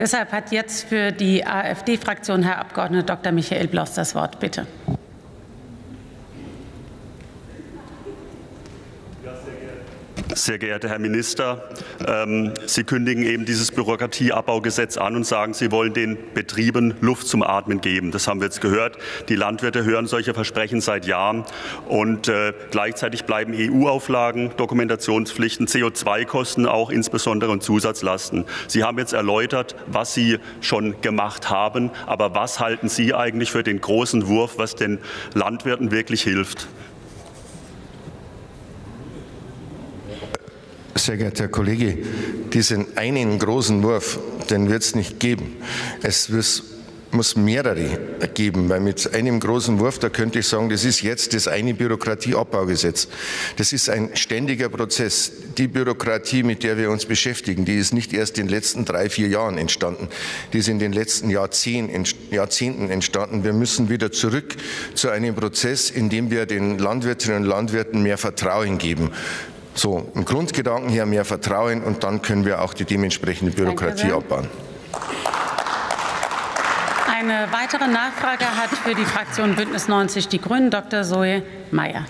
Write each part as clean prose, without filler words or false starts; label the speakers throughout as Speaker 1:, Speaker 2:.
Speaker 1: Deshalb hat jetzt für die AfD-Fraktion Herr Abg. Dr. Michael Bloss das Wort. Bitte.
Speaker 2: Sehr geehrter Herr Minister, Sie kündigen eben dieses Bürokratieabbaugesetz an und sagen, Sie wollen den Betrieben Luft zum Atmen geben. Das haben wir jetzt gehört. Die Landwirte hören solche Versprechen seit Jahren. Und gleichzeitig bleiben EU-Auflagen, Dokumentationspflichten, CO2-Kosten auch insbesondere und Zusatzlasten. Sie haben jetzt erläutert, was Sie schon gemacht haben. Aber was halten Sie eigentlich für den großen Wurf, was den Landwirten wirklich hilft?
Speaker 3: Sehr geehrter Herr Kollege, diesen einen großen Wurf, den wird es nicht geben. Es muss mehrere geben, weil mit einem großen Wurf, da könnte ich sagen, das ist jetzt das eine Bürokratieabbaugesetz. Das ist ein ständiger Prozess. Die Bürokratie, mit der wir uns beschäftigen, die ist nicht erst in den letzten 3, 4 Jahren entstanden. Die ist in den letzten Jahrzehnten entstanden. Wir müssen wieder zurück zu einem Prozess, in dem wir den Landwirtinnen und Landwirten mehr Vertrauen geben. So, im Grundgedanken her mehr Vertrauen, und dann können wir auch die dementsprechende Bürokratie abbauen.
Speaker 1: Eine weitere Nachfrage hat für die Fraktion Bündnis 90 Die Grünen Dr. Zoe Mayer.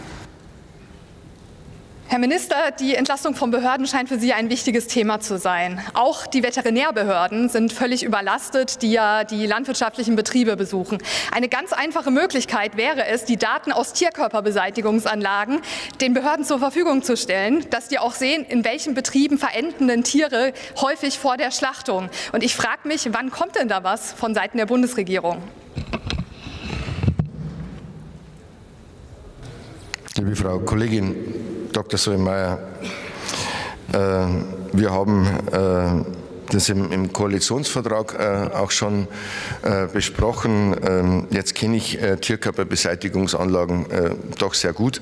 Speaker 4: Herr Minister, die Entlastung von Behörden scheint für Sie ein wichtiges Thema zu sein. Auch die Veterinärbehörden sind völlig überlastet, die ja die landwirtschaftlichen Betriebe besuchen. Eine ganz einfache Möglichkeit wäre es, die Daten aus Tierkörperbeseitigungsanlagen den Behörden zur Verfügung zu stellen, dass die auch sehen, in welchen Betrieben verenden denn Tiere häufig vor der Schlachtung. Und ich frage mich, wann kommt denn da was von Seiten der Bundesregierung?
Speaker 3: Liebe Frau Kollegin Dr. Zoe Mayer, wir haben das im Koalitionsvertrag auch schon besprochen. Jetzt kenne ich Tierkörperbeseitigungsanlagen doch sehr gut.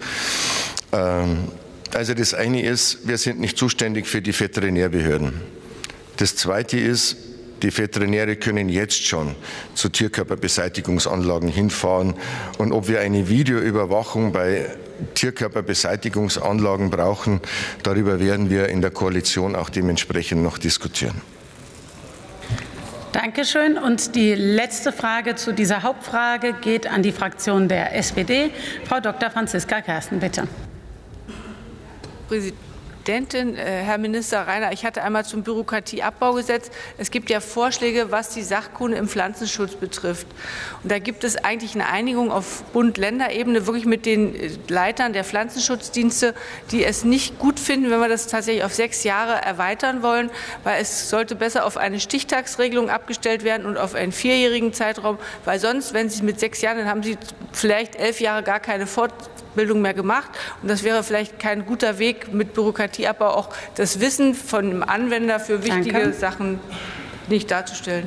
Speaker 3: Also das eine ist, wir sind nicht zuständig für die Veterinärbehörden. Das zweite ist, die Veterinäre können jetzt schon zu Tierkörperbeseitigungsanlagen hinfahren. Und ob wir eine Videoüberwachung bei Tierkörperbeseitigungsanlagen brauchen, darüber werden wir in der Koalition auch dementsprechend noch diskutieren.
Speaker 1: Dankeschön. Und die letzte Frage zu dieser Hauptfrage geht an die Fraktion der SPD. Frau Dr. Franziska Kersten, bitte.
Speaker 5: Präsidentin, Herr Minister Reiner, ich hatte einmal zum Bürokratieabbaugesetz. Es gibt ja Vorschläge, was die Sachkunde im Pflanzenschutz betrifft. Und da gibt es eigentlich eine Einigung auf Bund-Länder-Ebene, wirklich mit den Leitern der Pflanzenschutzdienste, die es nicht gut finden, wenn wir das tatsächlich auf 6 Jahre erweitern wollen, weil es sollte besser auf eine Stichtagsregelung abgestellt werden und auf einen 4-jährigen Zeitraum, weil sonst, wenn Sie mit 6 Jahren, dann haben Sie vielleicht 11 Jahre gar keine Fortbildung mehr gemacht. Und das wäre vielleicht kein guter Weg, mit Bürokratieabbau auch das Wissen von dem Anwender für wichtige Sachen nicht darzustellen.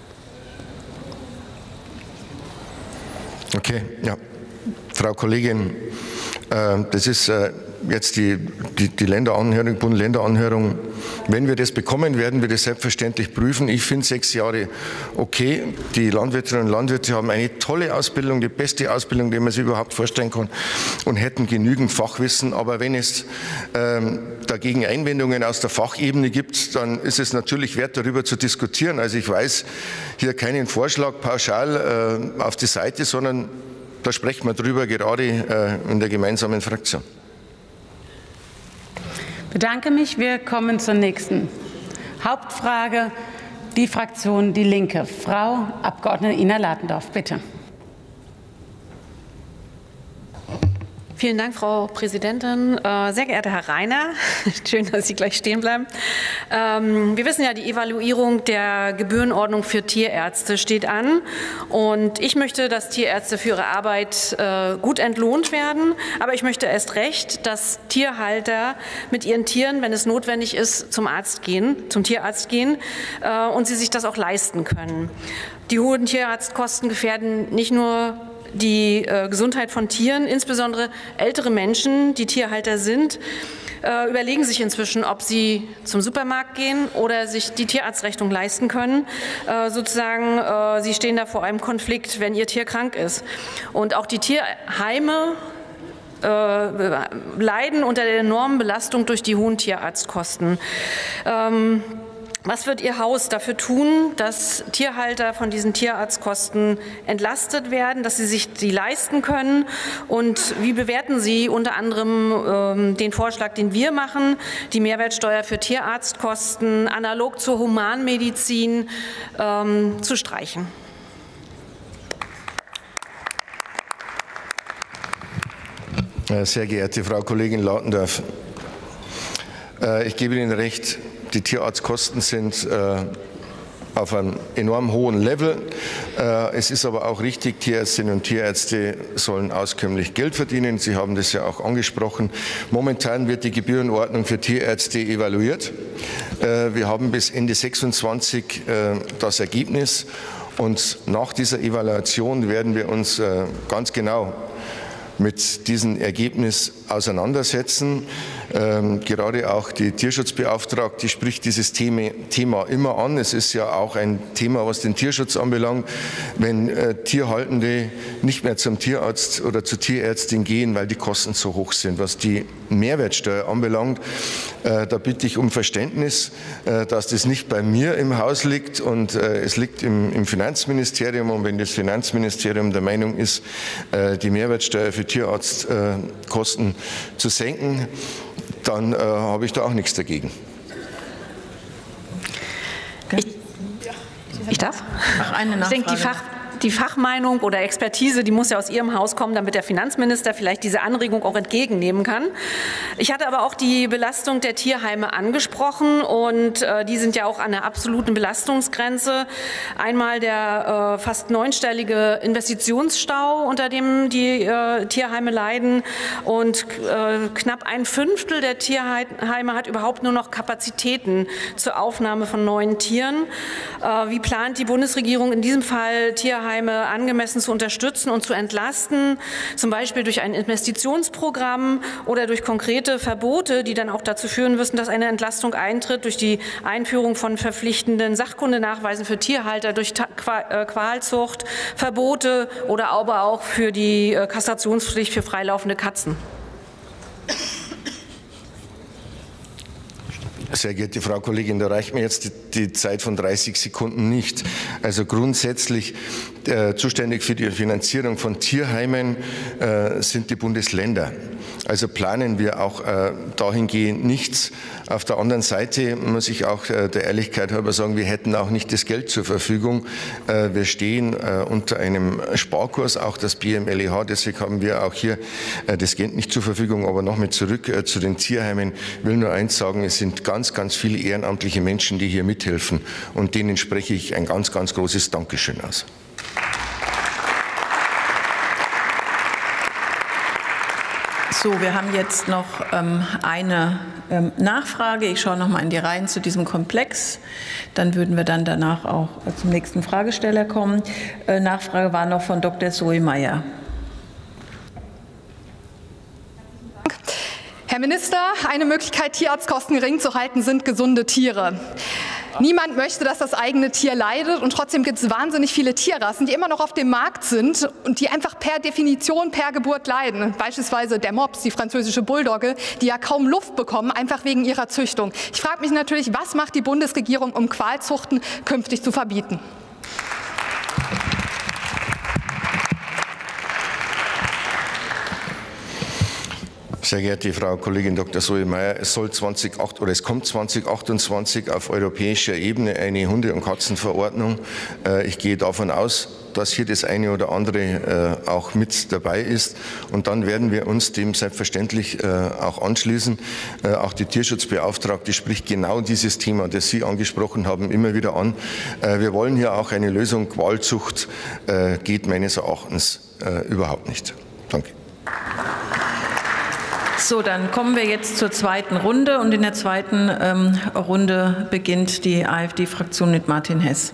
Speaker 3: Okay, ja. Frau Kollegin, das ist jetzt die Länderanhörung, Bund-Länder-Anhörung. Wenn wir das bekommen, werden wir das selbstverständlich prüfen. Ich finde 6 Jahre okay. Die Landwirtinnen und Landwirte haben eine tolle Ausbildung, die beste Ausbildung, die man sich überhaupt vorstellen kann, und hätten genügend Fachwissen. Aber wenn es dagegen Einwendungen aus der Fachebene gibt, dann ist es natürlich wert, darüber zu diskutieren. Also ich weiß hier keinen Vorschlag pauschal auf die Seite, sondern da sprechen wir drüber, gerade in der gemeinsamen Fraktion.
Speaker 1: Ich bedanke mich. Wir kommen zur nächsten Hauptfrage. Die Fraktion Die Linke. Frau Abg. Ina Latendorf, bitte.
Speaker 6: Vielen Dank, Frau Präsidentin. Sehr geehrter Herr Reiner, schön, dass Sie gleich stehen bleiben. Wir wissen ja, die Evaluierung der Gebührenordnung für Tierärzte steht an. Und ich möchte, dass Tierärzte für ihre Arbeit gut entlohnt werden. Aber ich möchte erst recht, dass Tierhalter mit ihren Tieren, wenn es notwendig ist, zum Tierarzt gehen und sie sich das auch leisten können. Die hohen Tierarztkosten gefährden nicht nur die Gesundheit von Tieren, insbesondere ältere Menschen, die Tierhalter sind, überlegen sich inzwischen, ob sie zum Supermarkt gehen oder sich die Tierarztrechnung leisten können. Sie stehen da vor einem Konflikt, wenn ihr Tier krank ist. Und auch die Tierheime leiden unter der enormen Belastung durch die hohen Tierarztkosten. Was wird Ihr Haus dafür tun, dass Tierhalter von diesen Tierarztkosten entlastet werden, dass sie sich die leisten können? Und wie bewerten Sie unter anderem den Vorschlag, den wir machen, die Mehrwertsteuer für Tierarztkosten analog zur Humanmedizin zu streichen?
Speaker 3: Sehr geehrte Frau Kollegin Latendorf, ich gebe Ihnen recht, die Tierarztkosten sind auf einem enorm hohen Level. Es ist aber auch richtig, Tierärztinnen und Tierärzte sollen auskömmlich Geld verdienen. Sie haben das ja auch angesprochen. Momentan wird die Gebührenordnung für Tierärzte evaluiert. Wir haben bis Ende 2026 das Ergebnis. Und nach dieser Evaluation werden wir uns ganz genau mit diesem Ergebnis auseinandersetzen. Gerade auch die Tierschutzbeauftragte spricht dieses Thema immer an. Es ist ja auch ein Thema, was den Tierschutz anbelangt, wenn Tierhaltende nicht mehr zum Tierarzt oder zur Tierärztin gehen, weil die Kosten so hoch sind. Was die Mehrwertsteuer anbelangt, da bitte ich um Verständnis, dass das nicht bei mir im Haus liegt und es liegt im Finanzministerium. Und wenn das Finanzministerium der Meinung ist, die Mehrwertsteuer für Tierarztkosten zu senken, dann habe ich da auch nichts dagegen.
Speaker 6: Ich darf?
Speaker 7: Ach, eine Nachfrage.
Speaker 6: Ich denke, die Fachmeinung oder Expertise, die muss ja aus Ihrem Haus kommen, damit der Finanzminister vielleicht diese Anregung auch entgegennehmen kann. Ich hatte aber auch die Belastung der Tierheime angesprochen und die sind ja auch an der absoluten Belastungsgrenze. Einmal der fast 9-stellige Investitionsstau, unter dem die Tierheime leiden, und knapp 1/5 der Tierheime hat überhaupt nur noch Kapazitäten zur Aufnahme von neuen Tieren. Wie plant die Bundesregierung in diesem Fall, Tierheime angemessen zu unterstützen und zu entlasten, zum Beispiel durch ein Investitionsprogramm oder durch konkrete Verbote, die dann auch dazu führen müssen, dass eine Entlastung eintritt, durch die Einführung von verpflichtenden Sachkundenachweisen für Tierhalter, durch Qualzucht, Verbote oder aber auch für die Kastrationspflicht für freilaufende Katzen?
Speaker 3: Sehr geehrte Frau Kollegin, da reicht mir jetzt die Zeit von 30 Sekunden nicht. Also grundsätzlich zuständig für die Finanzierung von Tierheimen sind die Bundesländer. Also planen wir auch dahingehend nichts. Auf der anderen Seite muss ich auch der Ehrlichkeit halber sagen, wir hätten auch nicht das Geld zur Verfügung. Wir stehen unter einem Sparkurs, auch das BMLEH, deswegen haben wir auch hier das Geld nicht zur Verfügung. Aber nochmal zurück zu den Tierheimen. Ich will nur eins sagen, es sind ganz viele ehrenamtliche Menschen, die hier mithelfen, und denen spreche ich ein ganz großes Dankeschön aus.
Speaker 7: So, wir haben jetzt noch eine Nachfrage. Ich schaue noch mal in die Reihen zu diesem Komplex. Dann würden wir dann danach auch zum nächsten Fragesteller kommen. Nachfrage war noch von Dr. Soemeyer.
Speaker 4: Herr Minister, eine Möglichkeit, Tierarztkosten gering zu halten, sind gesunde Tiere. Niemand möchte, dass das eigene Tier leidet, und trotzdem gibt es wahnsinnig viele Tierrassen, die immer noch auf dem Markt sind und die einfach per Definition per Geburt leiden. Beispielsweise der Mops, die französische Bulldogge, die ja kaum Luft bekommen, einfach wegen ihrer Züchtung. Ich frage mich natürlich, was macht die Bundesregierung, um Qualzuchten künftig zu verbieten?
Speaker 3: Sehr geehrte Frau Kollegin Dr. Soemeyer, es kommt 2028 auf europäischer Ebene eine Hunde- und Katzenverordnung. Ich gehe davon aus, dass hier das eine oder andere auch mit dabei ist. Und dann werden wir uns dem selbstverständlich auch anschließen. Auch die Tierschutzbeauftragte spricht genau dieses Thema, das Sie angesprochen haben, immer wieder an. Wir wollen hier auch eine Lösung. Qualzucht geht meines Erachtens überhaupt nicht. Danke.
Speaker 7: So, dann kommen wir jetzt zur zweiten Runde, und in der zweiten Runde beginnt die AfD-Fraktion mit Martin Hess.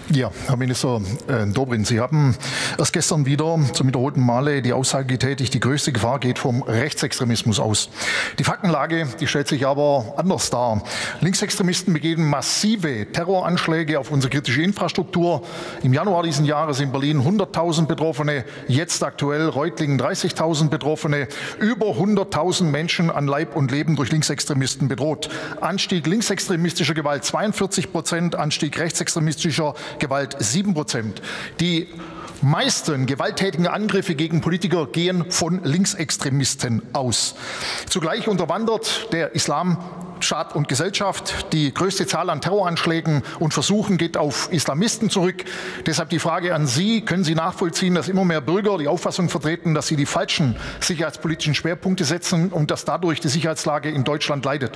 Speaker 8: Ja, Herr Minister Dobrindt, Sie haben erst gestern wieder zum wiederholten Male die Aussage getätigt, die größte Gefahr geht vom Rechtsextremismus aus. Die Faktenlage, die stellt sich aber anders dar. Linksextremisten begehen massive Terroranschläge auf unsere kritische Infrastruktur. Im Januar diesen Jahres in Berlin 100.000 Betroffene, jetzt aktuell Reutlingen 30.000 Betroffene, über 100.000 Menschen an Leib und Leben durch Linksextremisten bedroht. Anstieg linksextremistischer Gewalt 42%, Anstieg rechtsextremistischer Gewalt 7%. Die meisten gewalttätigen Angriffe gegen Politiker gehen von Linksextremisten aus. Zugleich unterwandert der Islam Staat und Gesellschaft. Die größte Zahl an Terroranschlägen und Versuchen geht auf Islamisten zurück. Deshalb die Frage an Sie, können Sie nachvollziehen, dass immer mehr Bürger die Auffassung vertreten, dass sie die falschen sicherheitspolitischen Schwerpunkte setzen und dass dadurch die Sicherheitslage in Deutschland leidet?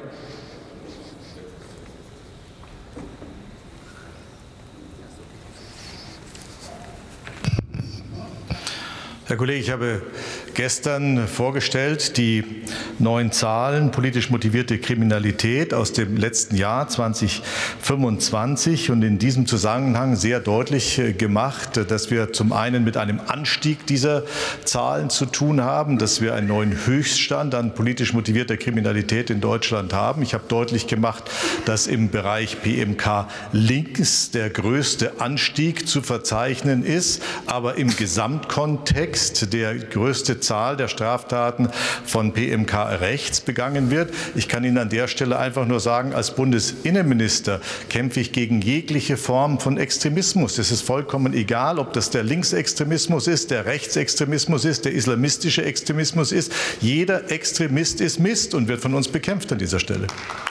Speaker 9: Herr Kollege, ich habe gestern vorgestellt die neuen Zahlen politisch motivierte Kriminalität aus dem letzten Jahr 2025 und in diesem Zusammenhang sehr deutlich gemacht, dass wir zum einen mit einem Anstieg dieser Zahlen zu tun haben, dass wir einen neuen Höchststand an politisch motivierter Kriminalität in Deutschland haben. Ich habe deutlich gemacht, dass im Bereich PMK links der größte Anstieg zu verzeichnen ist, aber im Gesamtkontext der größte Zahl der Straftaten von PMK rechts begangen wird. Ich kann Ihnen an der Stelle einfach nur sagen, als Bundesinnenminister kämpfe ich gegen jegliche Form von Extremismus. Es ist vollkommen egal, ob das der Linksextremismus ist, der Rechtsextremismus ist, der islamistische Extremismus ist. Jeder Extremist ist Mist und wird von uns bekämpft an dieser Stelle.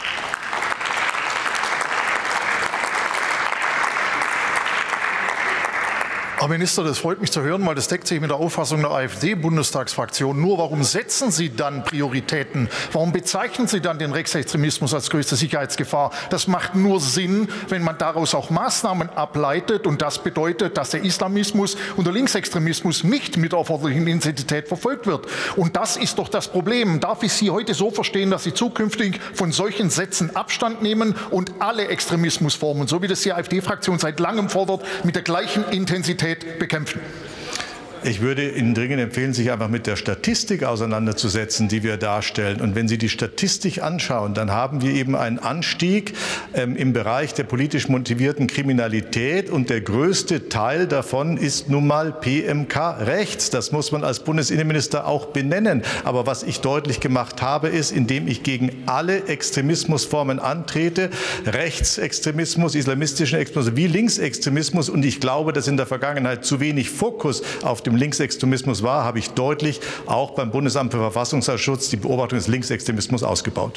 Speaker 8: Herr Minister, das freut mich zu hören, weil das deckt sich mit der Auffassung der AfD-Bundestagsfraktion. Nur warum setzen Sie dann Prioritäten? Warum bezeichnen Sie dann den Rechtsextremismus als größte Sicherheitsgefahr? Das macht nur Sinn, wenn man daraus auch Maßnahmen ableitet. Und das bedeutet, dass der Islamismus und der Linksextremismus nicht mit erforderlichen Intensität verfolgt wird. Und das ist doch das Problem. Darf ich Sie heute so verstehen, dass Sie zukünftig von solchen Sätzen Abstand nehmen und alle Extremismusformen, so wie das die AfD-Fraktion seit langem fordert, mit der gleichen Intensität bekämpfen?
Speaker 9: Ich würde Ihnen dringend empfehlen, sich einfach mit der Statistik auseinanderzusetzen, die wir darstellen. Und wenn Sie die Statistik anschauen, dann haben wir eben einen Anstieg im Bereich der politisch motivierten Kriminalität. Und der größte Teil davon ist nun mal PMK rechts. Das muss man als Bundesinnenminister auch benennen. Aber was ich deutlich gemacht habe, ist, indem ich gegen alle Extremismusformen antrete, Rechtsextremismus, islamistischen Extremismus wie Linksextremismus. Und ich glaube, dass in der Vergangenheit zu wenig Fokus auf dem Linksextremismus war, habe ich deutlich auch beim Bundesamt für Verfassungsschutz die Beobachtung des Linksextremismus ausgebaut.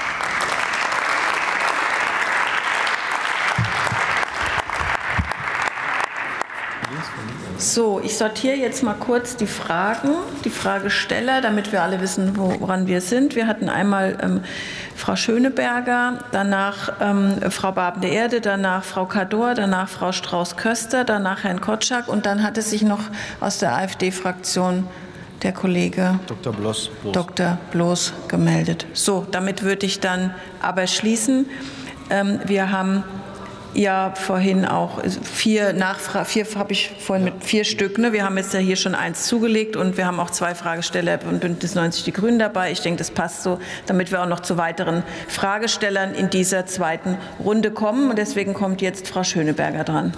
Speaker 7: So, ich sortiere jetzt mal kurz die Fragen, die Fragesteller, damit wir alle wissen, woran wir sind. Wir hatten einmal Frau Schöneberger, danach Frau Babende-Erde, danach Frau Kador, danach Frau Strauß-Köster, danach Herrn Kotschak und dann hatte sich noch aus der AfD-Fraktion der Kollege Dr. Bloß gemeldet. So, damit würde ich dann aber schließen. Wir haben ja vorhin auch vier habe ich vorhin mit 4 Stück. Ne? Wir haben jetzt ja hier schon 1 zugelegt und wir haben auch 2 Fragesteller von Bündnis 90 Die Grünen dabei. Ich denke, das passt so, damit wir auch noch zu weiteren Fragestellern in dieser zweiten Runde kommen. Und deswegen kommt jetzt Frau Schöneberger dran.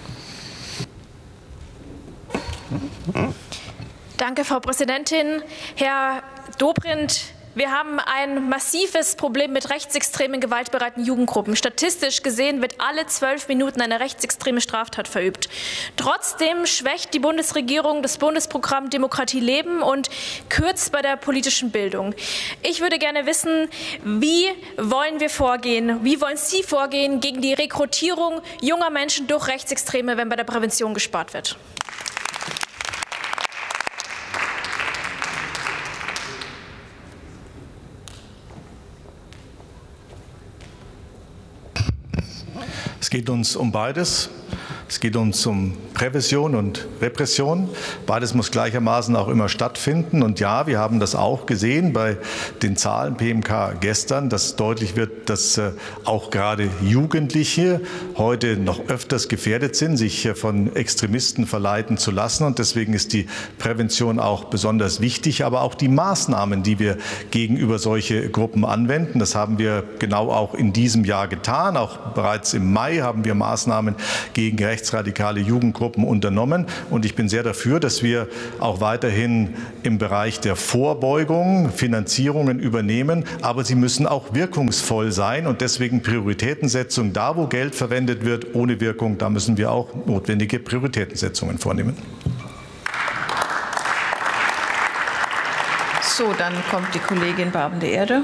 Speaker 10: Danke, Frau Präsidentin. Herr Dobrindt, wir haben ein massives Problem mit rechtsextremen, gewaltbereiten Jugendgruppen. Statistisch gesehen wird alle 12 Minuten eine rechtsextreme Straftat verübt. Trotzdem schwächt die Bundesregierung das Bundesprogramm Demokratie leben und kürzt bei der politischen Bildung. Ich würde gerne wissen, wie wollen wir vorgehen? Wie wollen Sie vorgehen gegen die Rekrutierung junger Menschen durch Rechtsextreme, wenn bei der Prävention gespart wird?
Speaker 9: Es geht uns um beides. Es geht uns um Prävention und Repression. Beides muss gleichermaßen auch immer stattfinden. Und ja, wir haben das auch gesehen bei den Zahlen PMK gestern, dass deutlich wird, dass auch gerade Jugendliche heute noch öfters gefährdet sind, sich von Extremisten verleiten zu lassen. Und deswegen ist die Prävention auch besonders wichtig, aber auch die Maßnahmen, die wir gegenüber solche Gruppen anwenden. Das haben wir genau auch in diesem Jahr getan. Auch bereits im Mai haben wir Maßnahmen gegen rechtsradikale Jugendgruppen unternommen. Und ich bin sehr dafür, dass wir auch weiterhin im Bereich der Vorbeugung Finanzierungen übernehmen. Aber sie müssen auch wirkungsvoll sein. Und deswegen Prioritätensetzung. Da, wo Geld verwendet wird, ohne Wirkung, da müssen wir auch notwendige Prioritätensetzungen vornehmen.
Speaker 7: So, dann kommt die Kollegin Barben-de-Erde.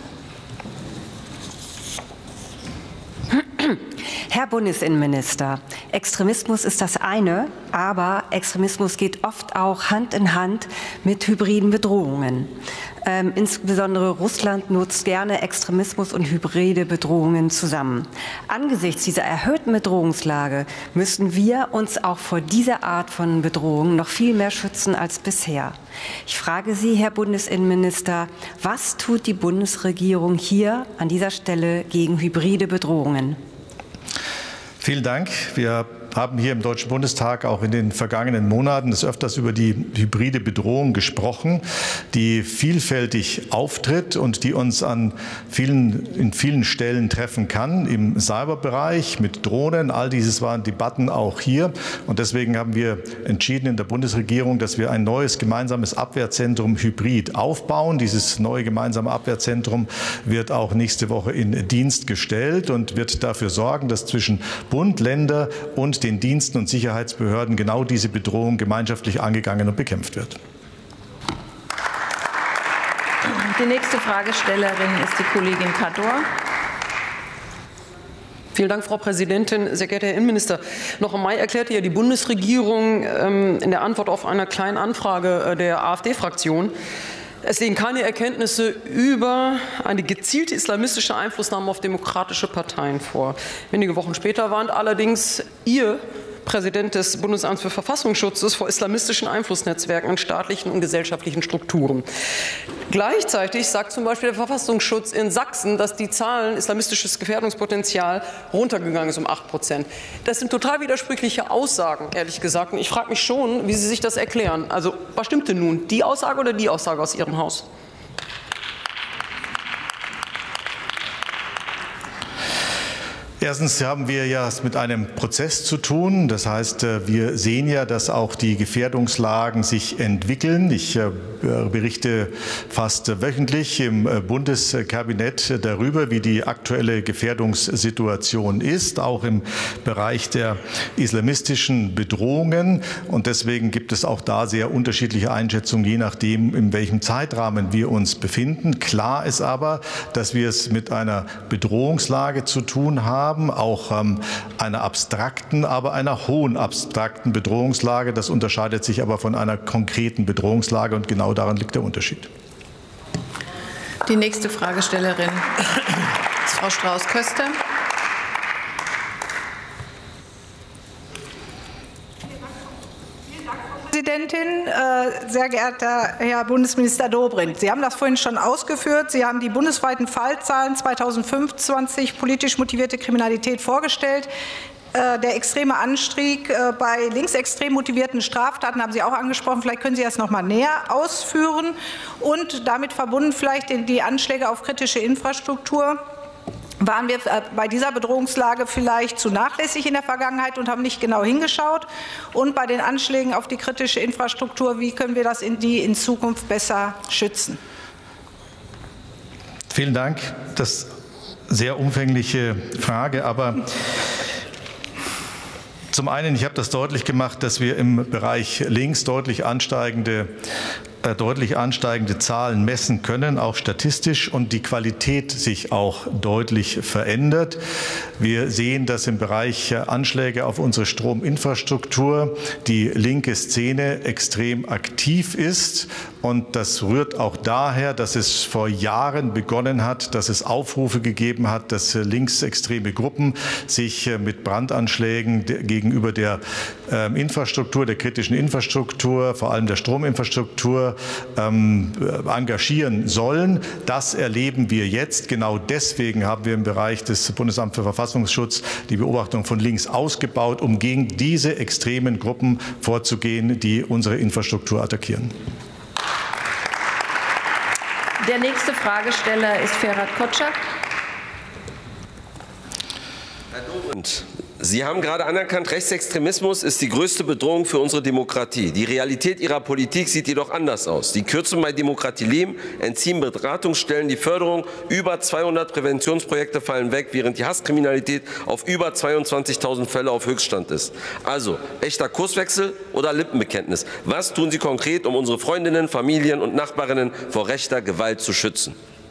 Speaker 11: Herr Bundesinnenminister, Extremismus ist das eine, aber Extremismus geht oft auch Hand in Hand mit hybriden Bedrohungen. Insbesondere Russland nutzt gerne Extremismus und hybride Bedrohungen zusammen. Angesichts dieser erhöhten Bedrohungslage müssen wir uns auch vor dieser Art von Bedrohung noch viel mehr schützen als bisher. Ich frage Sie, Herr Bundesinnenminister, was tut die Bundesregierung hier an dieser Stelle gegen hybride Bedrohungen?
Speaker 9: Vielen Dank. Wir haben hier im Deutschen Bundestag auch in den vergangenen Monaten des Öfters über die hybride Bedrohung gesprochen, die vielfältig auftritt und die uns in vielen Stellen treffen kann. Im Cyberbereich mit Drohnen, all dieses waren Debatten auch hier. Und deswegen haben wir entschieden in der Bundesregierung, dass wir ein neues gemeinsames Abwehrzentrum Hybrid aufbauen. Dieses neue gemeinsame Abwehrzentrum wird auch nächste Woche in Dienst gestellt und wird dafür sorgen, dass zwischen Bund, Länder und den Diensten und Sicherheitsbehörden genau diese Bedrohung gemeinschaftlich angegangen und bekämpft wird.
Speaker 7: Die nächste Fragestellerin ist die Kollegin Kador.
Speaker 12: Vielen Dank, Frau Präsidentin. Sehr geehrter Herr Innenminister, noch im Mai erklärte ja die Bundesregierung in der Antwort auf eine kleine Anfrage der AfD-Fraktion, es liegen keine Erkenntnisse über eine gezielte islamistische Einflussnahme auf demokratische Parteien vor. Wenige Wochen später warnt allerdings Ihr Präsident des Bundesamts für Verfassungsschutz vor islamistischen Einflussnetzwerken in staatlichen und gesellschaftlichen Strukturen. Gleichzeitig sagt zum Beispiel der Verfassungsschutz in Sachsen, dass die Zahlen islamistisches Gefährdungspotenzial runtergegangen ist um 8%. Das sind total widersprüchliche Aussagen, ehrlich gesagt. Und ich frage mich schon, wie Sie sich das erklären. Also, was stimmt denn nun? Die Aussage oder die Aussage aus Ihrem Haus?
Speaker 9: Erstens haben wir ja es mit einem Prozess zu tun. Das heißt, wir sehen ja, dass auch die Gefährdungslagen sich entwickeln. Ich berichte fast wöchentlich im Bundeskabinett darüber, wie die aktuelle Gefährdungssituation ist, auch im Bereich der islamistischen Bedrohungen. Und deswegen gibt es auch da sehr unterschiedliche Einschätzungen, je nachdem, in welchem Zeitrahmen wir uns befinden. Klar ist aber, dass wir es mit einer Bedrohungslage zu tun haben, auch einer abstrakten, aber einer hohen abstrakten Bedrohungslage. Das unterscheidet sich aber von einer konkreten Bedrohungslage und genau daran liegt der Unterschied.
Speaker 7: Die nächste Fragestellerin ist Frau Strauß-Köster.
Speaker 13: Präsidentin, sehr geehrter Herr Bundesminister Dobrindt, Sie haben das vorhin schon ausgeführt. Sie haben die bundesweiten Fallzahlen 2025 politisch motivierte Kriminalität vorgestellt. Der extreme Anstieg bei linksextrem motivierten Straftaten haben Sie auch angesprochen. Vielleicht können Sie das noch mal näher ausführen und damit verbunden vielleicht die Anschläge auf kritische Infrastruktur. Waren wir bei dieser Bedrohungslage vielleicht zu nachlässig in der Vergangenheit und haben nicht genau hingeschaut? Und bei den Anschlägen auf die kritische Infrastruktur, wie können wir das in Zukunft besser schützen?
Speaker 9: Vielen Dank. Das ist eine sehr umfängliche Frage, aber zum einen, ich habe das deutlich gemacht, dass wir im Bereich links deutlich ansteigende deutlich ansteigende Zahlen messen können, auch statistisch, und die Qualität sich auch deutlich verändert. Wir sehen, dass im Bereich Anschläge auf unsere Strominfrastruktur die linke Szene extrem aktiv ist. Und das rührt auch daher, dass es vor Jahren begonnen hat, dass es Aufrufe gegeben hat, dass linksextreme Gruppen sich mit Brandanschlägen gegenüber der Infrastruktur, der kritischen Infrastruktur, vor allem der Strominfrastruktur, engagieren sollen. Das erleben wir jetzt. Genau deswegen haben wir im Bereich des Bundesamts für Verfassungsschutz die Beobachtung von links ausgebaut, um gegen diese extremen Gruppen vorzugehen, die unsere Infrastruktur attackieren.
Speaker 7: Der nächste Fragesteller ist Ferhat Kotschak.
Speaker 14: Herr Dobrindt, Sie haben gerade anerkannt, Rechtsextremismus ist die größte Bedrohung für unsere Demokratie. Die Realität Ihrer Politik sieht jedoch anders aus. Die Kürzungen bei Demokratie Leben entziehen Beratungsstellen die Förderung. Über 200 Präventionsprojekte fallen weg, während die Hasskriminalität auf über 22.000 Fälle auf Höchststand ist. Also, echter Kurswechsel oder Lippenbekenntnis? Was tun Sie konkret, um unsere Freundinnen, Familien und Nachbarinnen vor rechter Gewalt zu schützen?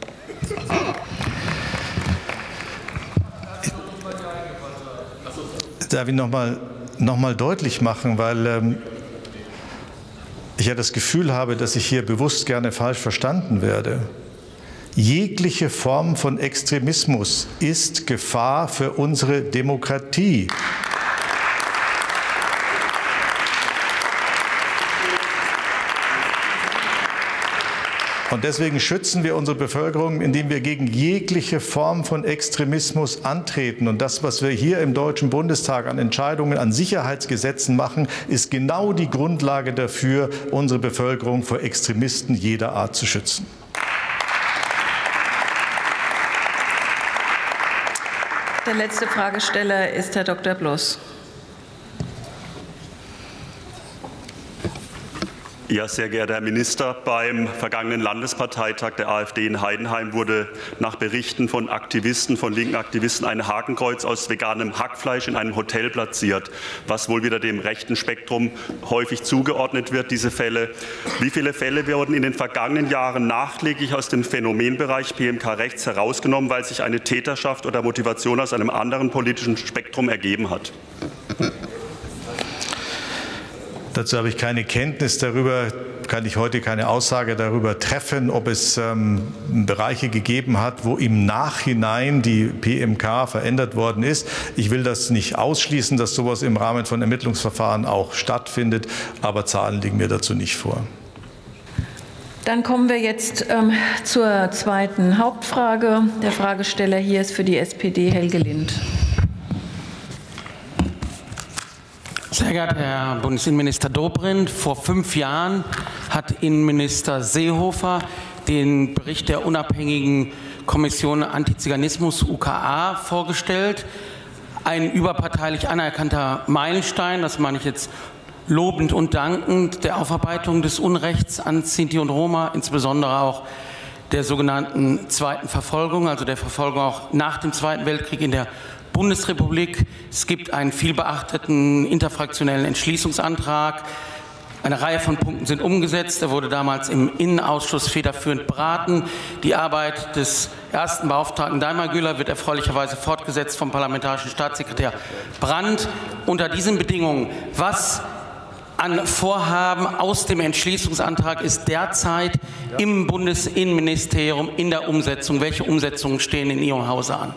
Speaker 9: Darf ich noch mal deutlich machen, weil ich ja das Gefühl habe, dass ich hier bewusst gerne falsch verstanden werde. Jegliche Form von Extremismus ist Gefahr für unsere Demokratie. Und deswegen schützen wir unsere Bevölkerung, indem wir gegen jegliche Form von Extremismus antreten. Und das, was wir hier im Deutschen Bundestag an Entscheidungen, an Sicherheitsgesetzen machen, ist genau die Grundlage dafür, unsere Bevölkerung vor Extremisten jeder Art zu schützen.
Speaker 7: Der letzte Fragesteller ist Herr Dr. Bloß.
Speaker 2: Ja, sehr geehrter Herr Minister, beim vergangenen Landesparteitag der AfD in Heidenheim wurde nach Berichten von Aktivisten, von linken Aktivisten, ein Hakenkreuz aus veganem Hackfleisch in einem Hotel platziert, was wohl wieder dem rechten Spektrum häufig zugeordnet wird, diese Fälle. Wie viele Fälle wurden in den vergangenen Jahren nachträglich aus dem Phänomenbereich PMK rechts herausgenommen, weil sich eine Täterschaft oder Motivation aus einem anderen politischen Spektrum ergeben hat?
Speaker 9: Dazu habe ich keine Kenntnis darüber, kann ich heute keine Aussage darüber treffen, ob es Bereiche gegeben hat, wo im Nachhinein die PMK verändert worden ist. Ich will das nicht ausschließen, dass sowas im Rahmen von Ermittlungsverfahren auch stattfindet, aber Zahlen liegen mir dazu nicht vor.
Speaker 7: Dann kommen wir jetzt zur zweiten Hauptfrage. Der Fragesteller hier ist für die SPD Helge Lind.
Speaker 15: Sehr geehrter Herr Bundesinnenminister Dobrindt, vor 5 Jahren hat Innenminister Seehofer den Bericht der unabhängigen Kommission Antiziganismus UKA vorgestellt. Ein überparteilich anerkannter Meilenstein, das meine ich jetzt lobend und dankend, der Aufarbeitung des Unrechts an Sinti und Roma, insbesondere auch der sogenannten zweiten Verfolgung, also der Verfolgung auch nach dem Zweiten Weltkrieg in der Bundesrepublik. Es gibt einen vielbeachteten interfraktionellen Entschließungsantrag. Eine Reihe von Punkten sind umgesetzt. Er wurde damals im Innenausschuss federführend beraten. Die Arbeit des ersten Beauftragten Daimler-Güler wird erfreulicherweise fortgesetzt vom parlamentarischen Staatssekretär Brandt. Unter diesen Bedingungen, was an Vorhaben aus dem Entschließungsantrag ist derzeit im Bundesinnenministerium in der Umsetzung? Welche Umsetzungen stehen in Ihrem Hause an?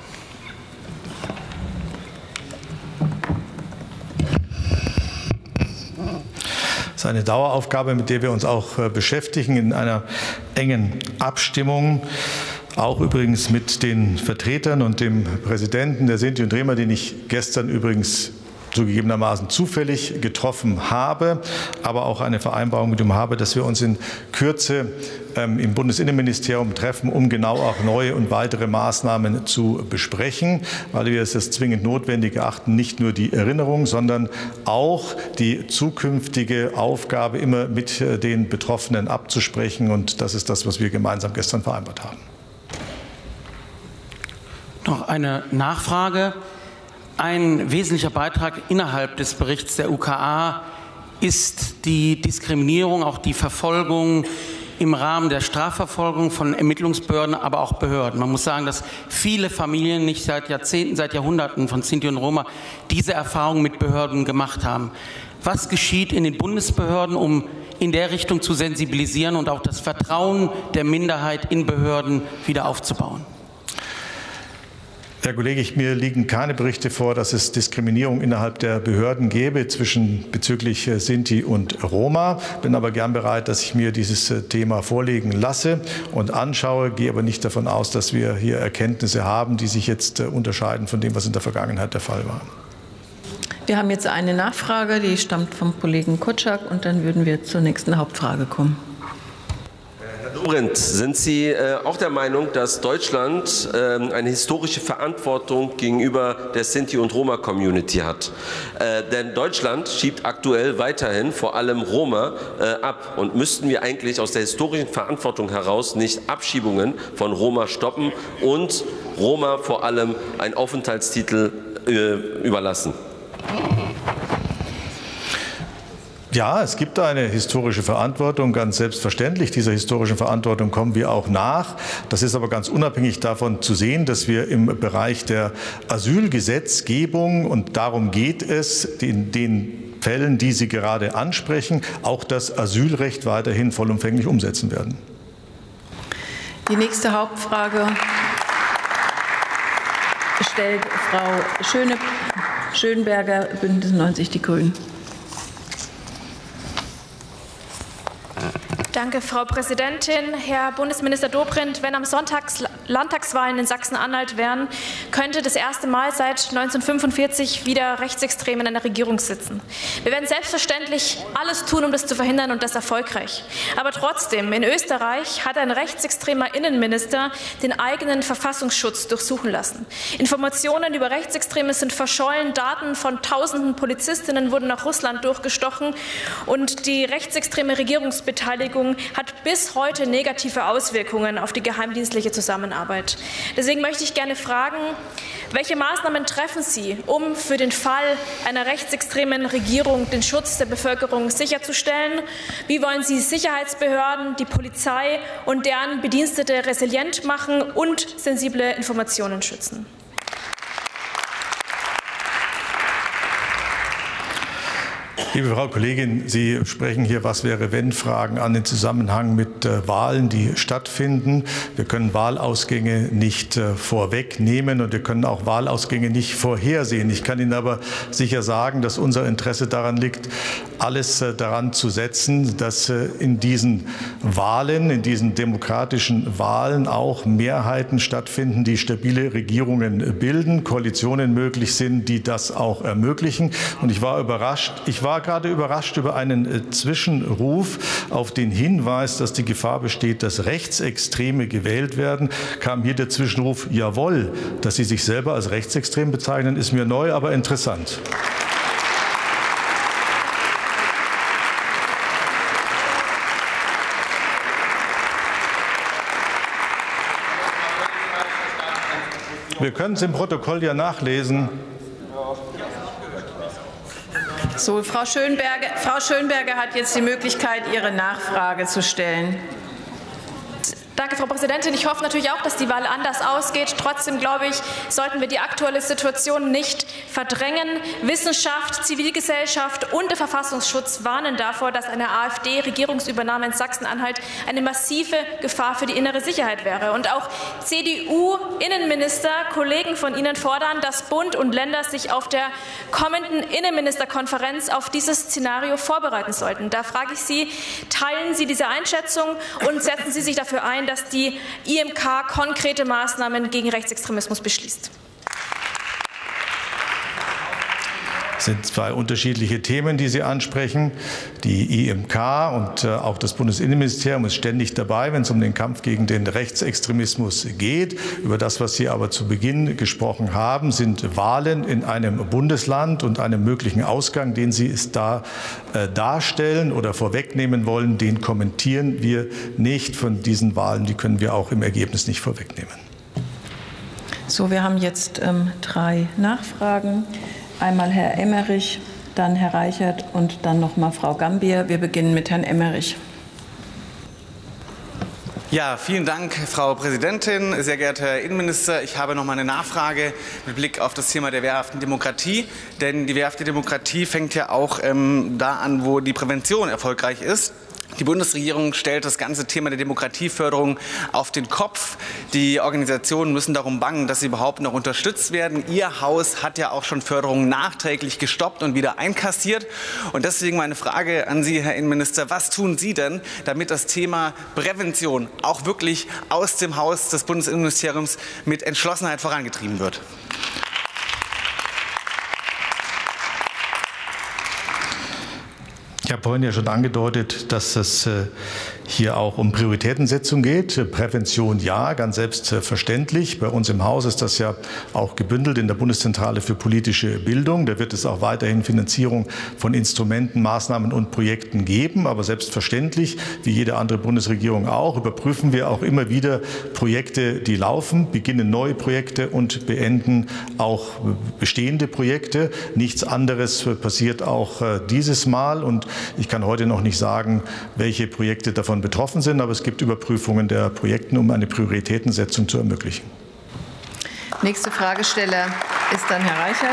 Speaker 9: Das ist eine Daueraufgabe, mit der wir uns auch beschäftigen, in einer engen Abstimmung, auch übrigens mit den Vertretern und dem Präsidenten der Sinti und Roma, den ich gestern übrigens zugegebenermaßen zufällig getroffen habe, aber auch eine Vereinbarung mit ihm habe, dass wir uns in Kürze im Bundesinnenministerium treffen, um genau auch neue und weitere Maßnahmen zu besprechen, weil wir es als zwingend notwendig erachten, nicht nur die Erinnerung, sondern auch die zukünftige Aufgabe immer mit den Betroffenen abzusprechen. Und das ist das, was wir gemeinsam gestern vereinbart haben.
Speaker 15: Noch eine Nachfrage. Ein wesentlicher Beitrag innerhalb des Berichts der UKA ist die Diskriminierung, auch die Verfolgung im Rahmen der Strafverfolgung von Ermittlungsbehörden, aber auch Behörden. Man muss sagen, dass viele Familien nicht seit Jahrzehnten, seit Jahrhunderten von Sinti und Roma diese Erfahrung mit Behörden gemacht haben. Was geschieht in den Bundesbehörden, um in der Richtung zu sensibilisieren und auch das Vertrauen der Minderheit in Behörden wieder aufzubauen?
Speaker 9: Herr Kollege, mir liegen keine Berichte vor, dass es Diskriminierung innerhalb der Behörden gäbe bezüglich Sinti und Roma. Bin aber gern bereit, dass ich mir dieses Thema vorlegen lasse und anschaue, gehe aber nicht davon aus, dass wir hier Erkenntnisse haben, die sich jetzt unterscheiden von dem, was in der Vergangenheit der Fall war.
Speaker 7: Wir haben jetzt eine Nachfrage, die stammt vom Kollegen Kotschak, und dann würden wir zur nächsten Hauptfrage kommen.
Speaker 14: Herr Dobrindt, sind Sie auch der Meinung, dass Deutschland eine historische Verantwortung gegenüber der Sinti- und Roma-Community hat? Denn Deutschland schiebt aktuell weiterhin vor allem Roma ab. Und müssten wir eigentlich aus der historischen Verantwortung heraus nicht Abschiebungen von Roma stoppen und Roma vor allem einen Aufenthaltstitel überlassen?
Speaker 9: Ja, es gibt eine historische Verantwortung, ganz selbstverständlich. Dieser historischen Verantwortung kommen wir auch nach. Das ist aber ganz unabhängig davon zu sehen, dass wir im Bereich der Asylgesetzgebung, und darum geht es, in den Fällen, die Sie gerade ansprechen, auch das Asylrecht weiterhin vollumfänglich umsetzen werden.
Speaker 7: Die nächste Hauptfrage stellt Frau Schönberger, Bündnis 90 Die Grünen.
Speaker 10: Danke, Frau Präsidentin. Herr Bundesminister Dobrindt, wenn am Sonntag Landtagswahlen in Sachsen-Anhalt wären, könnte das erste Mal seit 1945 wieder Rechtsextreme in einer Regierung sitzen. Wir werden selbstverständlich alles tun, um das zu verhindern, und das erfolgreich. Aber trotzdem, in Österreich hat ein rechtsextremer Innenminister den eigenen Verfassungsschutz durchsuchen lassen. Informationen über Rechtsextreme sind verschollen, Daten von tausenden Polizistinnen wurden nach Russland durchgestochen, und die rechtsextreme Regierungsbeteiligung hat bis heute negative Auswirkungen auf die geheimdienstliche Zusammenarbeit. Deswegen möchte ich gerne fragen, welche Maßnahmen treffen Sie, um für den Fall einer rechtsextremen Regierung den Schutz der Bevölkerung sicherzustellen? Wie wollen Sie Sicherheitsbehörden, die Polizei und deren Bedienstete resilient machen und sensible Informationen schützen?
Speaker 9: Liebe Frau Kollegin, Sie sprechen hier Was-wäre-wenn-Fragen an, im Zusammenhang mit Wahlen, die stattfinden. Wir können Wahlausgänge nicht vorwegnehmen, und wir können auch Wahlausgänge nicht vorhersehen. Ich kann Ihnen aber sicher sagen, dass unser Interesse daran liegt, alles daran zu setzen, dass in diesen Wahlen, in diesen demokratischen Wahlen auch Mehrheiten stattfinden, die stabile Regierungen bilden, Koalitionen möglich sind, die das auch ermöglichen. Und ich war gerade überrascht über einen Zwischenruf auf den Hinweis, dass die Gefahr besteht, dass Rechtsextreme gewählt werden. Kam hier der Zwischenruf, jawohl, dass Sie sich selber als rechtsextrem bezeichnen, ist mir neu, aber interessant. Wir können es im Protokoll ja nachlesen.
Speaker 7: So, Frau Schönberger hat jetzt die Möglichkeit, ihre Nachfrage zu stellen.
Speaker 10: Danke, Frau Präsidentin. Ich hoffe natürlich auch, dass die Wahl anders ausgeht. Trotzdem, glaube ich, sollten wir die aktuelle Situation nicht verdrängen. Wissenschaft, Zivilgesellschaft und der Verfassungsschutz warnen davor, dass eine AfD-Regierungsübernahme in Sachsen-Anhalt eine massive Gefahr für die innere Sicherheit wäre. Und auch CDU-Innenminister, Kollegen von Ihnen, fordern, dass Bund und Länder sich auf der kommenden Innenministerkonferenz auf dieses Szenario vorbereiten sollten. Da frage ich Sie, teilen Sie diese Einschätzung und setzen Sie sich dafür ein, dass die IMK konkrete Maßnahmen gegen Rechtsextremismus beschließt?
Speaker 9: Es sind zwei unterschiedliche Themen, die Sie ansprechen. Die IMK und auch das Bundesinnenministerium ist ständig dabei, wenn es um den Kampf gegen den Rechtsextremismus geht. Über das, was Sie aber zu Beginn gesprochen haben, sind Wahlen in einem Bundesland und einem möglichen Ausgang, den Sie darstellen oder vorwegnehmen wollen, den kommentieren wir nicht. Von diesen Wahlen, die können wir auch im Ergebnis nicht vorwegnehmen.
Speaker 7: So, wir haben jetzt 3 Nachfragen. Einmal Herr Emmerich, dann Herr Reichert und dann noch mal Frau Gambier. Wir beginnen mit Herrn Emmerich.
Speaker 16: Ja, vielen Dank, Frau Präsidentin. Sehr geehrter Herr Innenminister, ich habe noch mal eine Nachfrage mit Blick auf das Thema der wehrhaften Demokratie. Denn die wehrhafte Demokratie fängt ja auch da an, wo die Prävention erfolgreich ist. Die Bundesregierung stellt das ganze Thema der Demokratieförderung auf den Kopf. Die Organisationen müssen darum bangen, dass sie überhaupt noch unterstützt werden. Ihr Haus hat ja auch schon Förderungen nachträglich gestoppt und wieder einkassiert. Und deswegen meine Frage an Sie, Herr Innenminister, was tun Sie denn, damit das Thema Prävention auch wirklich aus dem Haus des Bundesinnenministeriums mit Entschlossenheit vorangetrieben wird?
Speaker 9: Ich habe vorhin ja schon angedeutet, dass es hier auch um Prioritätensetzung geht. Prävention ja, ganz selbstverständlich. Bei uns im Haus ist das ja auch gebündelt in der Bundeszentrale für politische Bildung. Da wird es auch weiterhin Finanzierung von Instrumenten, Maßnahmen und Projekten geben. Aber selbstverständlich, wie jede andere Bundesregierung auch, überprüfen wir auch immer wieder Projekte, die laufen, beginnen neue Projekte und beenden auch bestehende Projekte. Nichts anderes passiert auch dieses Mal. Und ich kann heute noch nicht sagen, welche Projekte davon betroffen sind, aber es gibt Überprüfungen der Projekte, um eine Prioritätensetzung zu ermöglichen.
Speaker 7: Nächster Fragesteller ist dann Herr Reichert.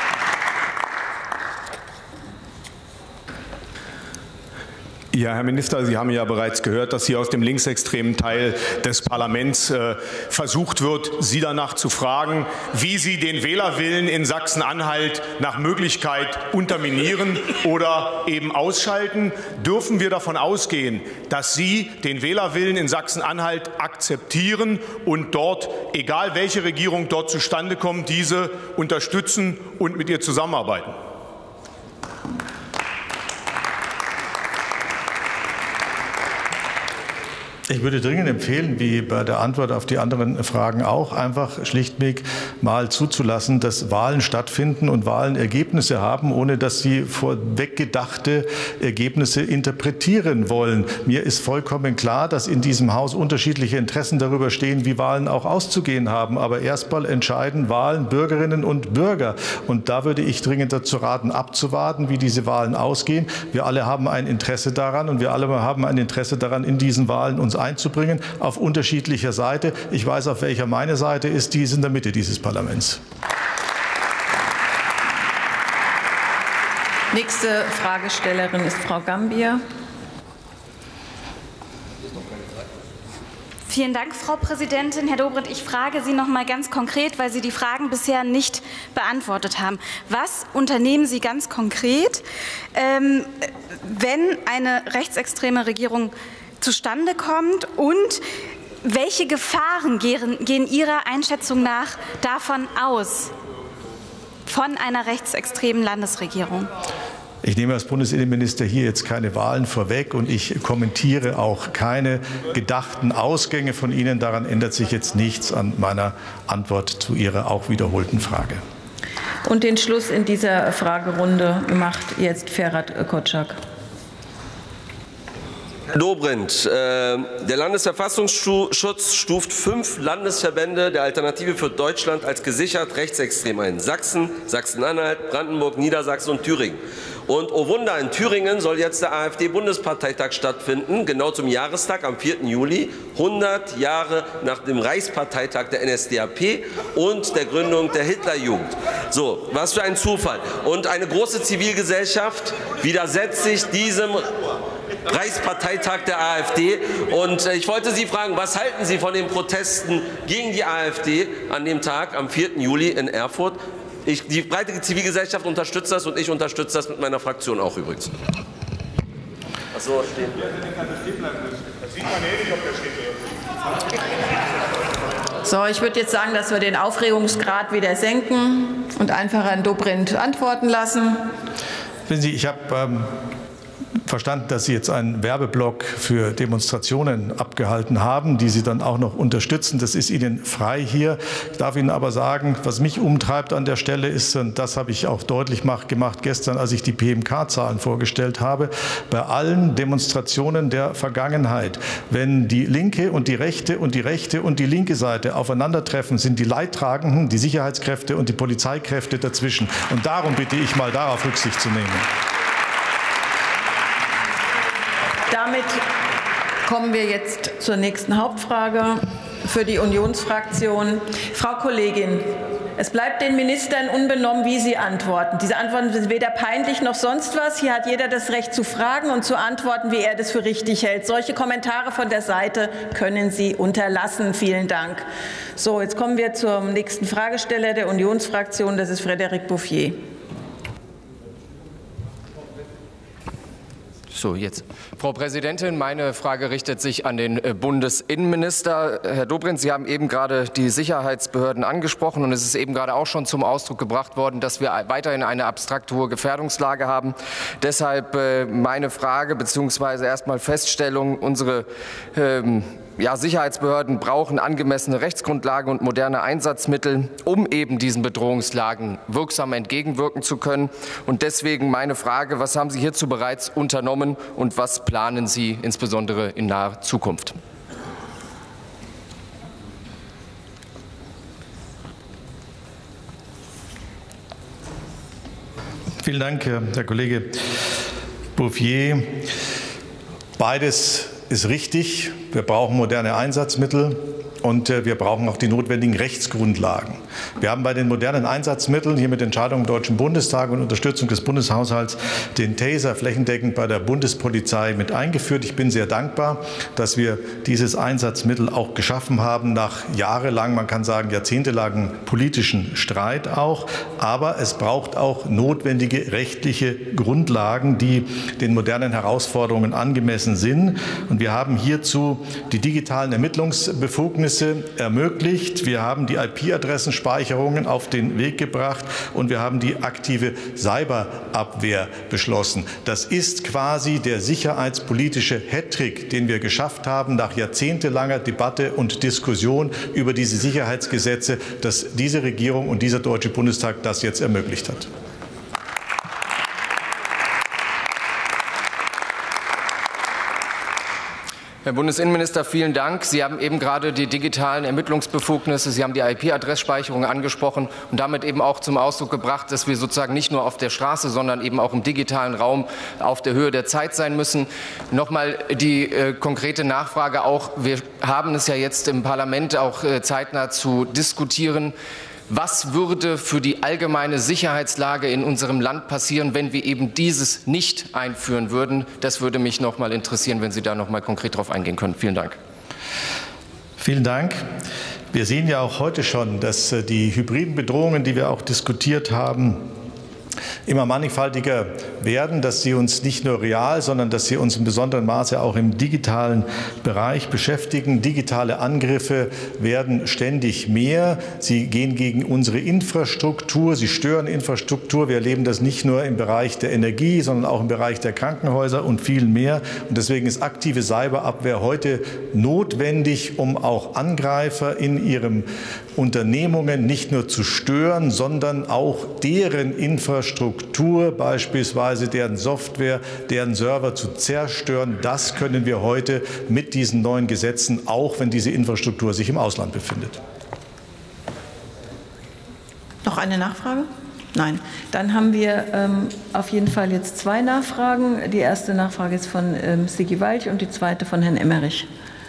Speaker 17: Ja, Herr Minister, Sie haben ja bereits gehört, dass hier aus dem linksextremen Teil des Parlaments versucht wird, Sie danach zu fragen, wie Sie den Wählerwillen in Sachsen-Anhalt nach Möglichkeit unterminieren oder eben ausschalten. Dürfen wir davon ausgehen, dass Sie den Wählerwillen in Sachsen-Anhalt akzeptieren und dort, egal welche Regierung dort zustande kommt, diese unterstützen und mit ihr zusammenarbeiten?
Speaker 9: Ich würde dringend empfehlen, wie bei der Antwort auf die anderen Fragen auch, einfach schlichtweg mal zuzulassen, dass Wahlen stattfinden und Wahlen Ergebnisse haben, ohne dass sie vorweggedachte Ergebnisse interpretieren wollen. Mir ist vollkommen klar, dass in diesem Haus unterschiedliche Interessen darüber stehen, wie Wahlen auch auszugehen haben. Aber erstmal entscheiden Wahlen Bürgerinnen und Bürger. Und da würde ich dringend dazu raten, abzuwarten, wie diese Wahlen ausgehen. Wir alle haben ein Interesse daran und wir alle haben ein Interesse daran, in diesen Wahlen uns einzubringen, auf unterschiedlicher Seite. Ich weiß, auf welcher meine Seite ist, die ist in der Mitte dieses Parlaments.
Speaker 7: Nächste Fragestellerin ist Frau Gambier.
Speaker 18: Vielen Dank, Frau Präsidentin. Herr Dobrindt, ich frage Sie noch mal ganz konkret, weil Sie die Fragen bisher nicht beantwortet haben. Was unternehmen Sie ganz konkret, wenn eine rechtsextreme Regierung zustande kommt, und welche Gefahren gehen Ihrer Einschätzung nach davon aus, von einer rechtsextremen Landesregierung?
Speaker 9: Ich nehme als Bundesinnenminister hier jetzt keine Wahlen vorweg und ich kommentiere auch keine gedachten Ausgänge von Ihnen. Daran ändert sich jetzt nichts an meiner Antwort zu Ihrer auch wiederholten Frage.
Speaker 7: Und den Schluss in dieser Fragerunde macht jetzt Ferhat Kotschak.
Speaker 14: Herr Dobrindt, der Landesverfassungsschutz stuft 5 Landesverbände der Alternative für Deutschland als gesichert rechtsextrem ein. Sachsen, Sachsen-Anhalt, Brandenburg, Niedersachsen und Thüringen. Und oh Wunder, in Thüringen soll jetzt der AfD-Bundesparteitag stattfinden, genau zum Jahrestag am 4. Juli, 100 Jahre nach dem Reichsparteitag der NSDAP und der Gründung der Hitlerjugend. So, was für ein Zufall. Und eine große Zivilgesellschaft widersetzt sich diesem Reichsparteitag der AfD. Und ich wollte Sie fragen, was halten Sie von den Protesten gegen die AfD an dem Tag am 4. Juli in Erfurt? Die breite Zivilgesellschaft unterstützt das und ich unterstütze das mit meiner Fraktion auch übrigens. Achso, stehen bleiben.
Speaker 7: So, ich würde jetzt sagen, dass wir den Aufregungsgrad wieder senken und einfach Herrn Dobrindt antworten lassen.
Speaker 9: Wissen Sie, ich habe verstanden, dass Sie jetzt einen Werbeblock für Demonstrationen abgehalten haben, die Sie dann auch noch unterstützen. Das ist Ihnen frei hier. Ich darf Ihnen aber sagen, was mich umtreibt an der Stelle ist, und das habe ich auch deutlich gemacht gestern, als ich die PMK-Zahlen vorgestellt habe, bei allen Demonstrationen der Vergangenheit, wenn die linke und die rechte und die rechte und die linke Seite aufeinandertreffen, sind die Leidtragenden, die Sicherheitskräfte und die Polizeikräfte dazwischen. Und darum bitte ich mal, darauf Rücksicht zu nehmen.
Speaker 7: Damit kommen wir jetzt zur nächsten Hauptfrage für die Unionsfraktion. Frau Kollegin, es bleibt den Ministern unbenommen, wie sie antworten. Diese Antworten sind weder peinlich noch sonst was. Hier hat jeder das Recht zu fragen und zu antworten, wie er das für richtig hält. Solche Kommentare von der Seite können Sie unterlassen. Vielen Dank. So, jetzt kommen wir zum nächsten Fragesteller der Unionsfraktion. Das ist Frédéric Bouffier.
Speaker 19: So, jetzt. Frau Präsidentin, meine Frage richtet sich an den Bundesinnenminister. Herr Dobrindt, Sie haben eben gerade die Sicherheitsbehörden angesprochen, und es ist eben gerade auch schon zum Ausdruck gebracht worden, dass wir weiterhin eine abstrakt hohe Gefährdungslage haben. Deshalb meine Frage bzw. erstmal Feststellung: Unsere Sicherheitsbehörden brauchen angemessene Rechtsgrundlagen und moderne Einsatzmittel, um eben diesen Bedrohungslagen wirksam entgegenwirken zu können. Und deswegen meine Frage: Was haben Sie hierzu bereits unternommen und was planen Sie insbesondere in naher Zukunft?
Speaker 9: Vielen Dank, Herr Kollege Bouffier. Beides ist richtig. Wir brauchen moderne Einsatzmittel und wir brauchen auch die notwendigen Rechtsgrundlagen. Wir haben bei den modernen Einsatzmitteln hier mit Entscheidung im Deutschen Bundestag und Unterstützung des Bundeshaushalts den Taser flächendeckend bei der Bundespolizei mit eingeführt. Ich bin sehr dankbar, dass wir dieses Einsatzmittel auch geschaffen haben, nach jahrelang, man kann sagen jahrzehntelangen politischen Streit auch. Aber es braucht auch notwendige rechtliche Grundlagen, die den modernen Herausforderungen angemessen sind. Und wir haben hierzu die digitalen Ermittlungsbefugnisse ermöglicht. Wir haben die IP-Adressenspeicherungen auf den Weg gebracht und wir haben die aktive Cyberabwehr beschlossen. Das ist quasi der sicherheitspolitische Hattrick, den wir geschafft haben nach jahrzehntelanger Debatte und Diskussion über diese Sicherheitsgesetze, dass diese Regierung und dieser Deutsche Bundestag das jetzt ermöglicht hat.
Speaker 19: Herr Bundesinnenminister, vielen Dank. Sie haben eben gerade die digitalen Ermittlungsbefugnisse, Sie haben die IP-Adressspeicherung angesprochen und damit eben auch zum Ausdruck gebracht, dass wir sozusagen nicht nur auf der Straße, sondern eben auch im digitalen Raum auf der Höhe der Zeit sein müssen. Nochmal die konkrete Nachfrage auch. Wir haben es ja jetzt im Parlament auch zeitnah zu diskutieren. Was würde für die allgemeine Sicherheitslage in unserem Land passieren, wenn wir eben dieses nicht einführen würden? Das würde mich noch mal interessieren, wenn Sie da noch mal konkret darauf eingehen können. Vielen Dank.
Speaker 9: Vielen Dank. Wir sehen ja auch heute schon, dass die hybriden Bedrohungen, die wir auch diskutiert haben, immer mannigfaltiger werden, dass sie uns nicht nur real, sondern dass sie uns in besonderem Maße auch im digitalen Bereich beschäftigen. Digitale Angriffe werden ständig mehr. Sie gehen gegen unsere Infrastruktur, sie stören Infrastruktur. Wir erleben das nicht nur im Bereich der Energie, sondern auch im Bereich der Krankenhäuser und viel mehr. Und deswegen ist aktive Cyberabwehr heute notwendig, um auch Angreifer in ihren Unternehmungen nicht nur zu stören, sondern auch deren Infrastruktur, beispielsweise deren Software, deren Server zu zerstören. Das können wir heute mit diesen neuen Gesetzen, auch wenn diese Infrastruktur sich im Ausland befindet.
Speaker 7: Noch eine Nachfrage? Nein. Dann haben wir auf jeden Fall jetzt zwei Nachfragen. Die erste Nachfrage ist von Sigi Walch und die zweite von Herrn Emmerich.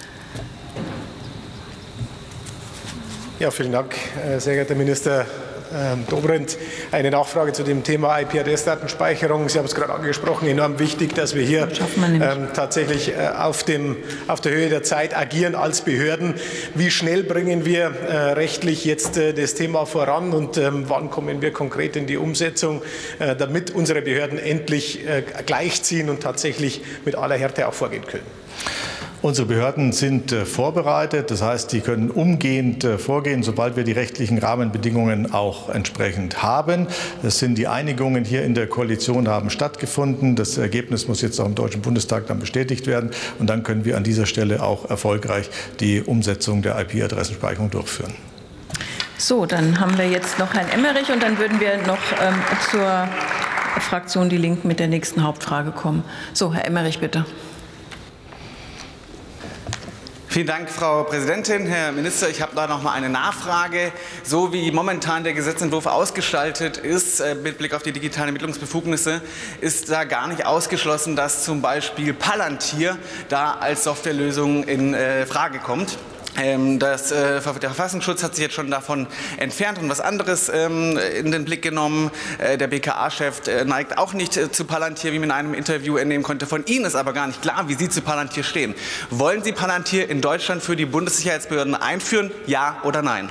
Speaker 20: Ja, vielen Dank, sehr geehrter Minister Dobrindt. Eine Nachfrage zu dem Thema IP-Adressdatenspeicherung. Sie haben es gerade angesprochen, enorm wichtig, dass wir hier tatsächlich auf der Höhe der Zeit agieren als Behörden. Wie schnell bringen wir rechtlich jetzt das Thema voran und wann kommen wir konkret in die Umsetzung, damit unsere Behörden endlich gleichziehen und tatsächlich mit aller Härte auch vorgehen können?
Speaker 9: Unsere Behörden sind vorbereitet, das heißt, die können umgehend vorgehen, sobald wir die rechtlichen Rahmenbedingungen auch entsprechend haben. Das sind die Einigungen hier in der Koalition haben stattgefunden. Das Ergebnis muss jetzt auch im Deutschen Bundestag dann bestätigt werden und dann können wir an dieser Stelle auch erfolgreich die Umsetzung der IP-Adressenspeicherung durchführen.
Speaker 7: So, dann haben wir jetzt noch Herrn Emmerich und dann würden wir noch zur Fraktion Die Linken mit der nächsten Hauptfrage kommen. So, Herr Emmerich, bitte.
Speaker 16: Vielen Dank, Frau Präsidentin. Herr Minister, ich habe da noch mal eine Nachfrage. So wie momentan der Gesetzentwurf ausgestaltet ist, mit Blick auf die digitalen Ermittlungsbefugnisse, ist da gar nicht ausgeschlossen, dass zum Beispiel Palantir da als Softwarelösung in Frage kommt. Der Verfassungsschutz hat sich jetzt schon davon entfernt und was anderes in den Blick genommen. Der BKA-Chef neigt auch nicht zu Palantir, wie man in einem Interview entnehmen konnte. Von Ihnen ist aber gar nicht klar, wie Sie zu Palantir stehen. Wollen Sie Palantir in Deutschland für die Bundessicherheitsbehörden einführen? Ja oder nein?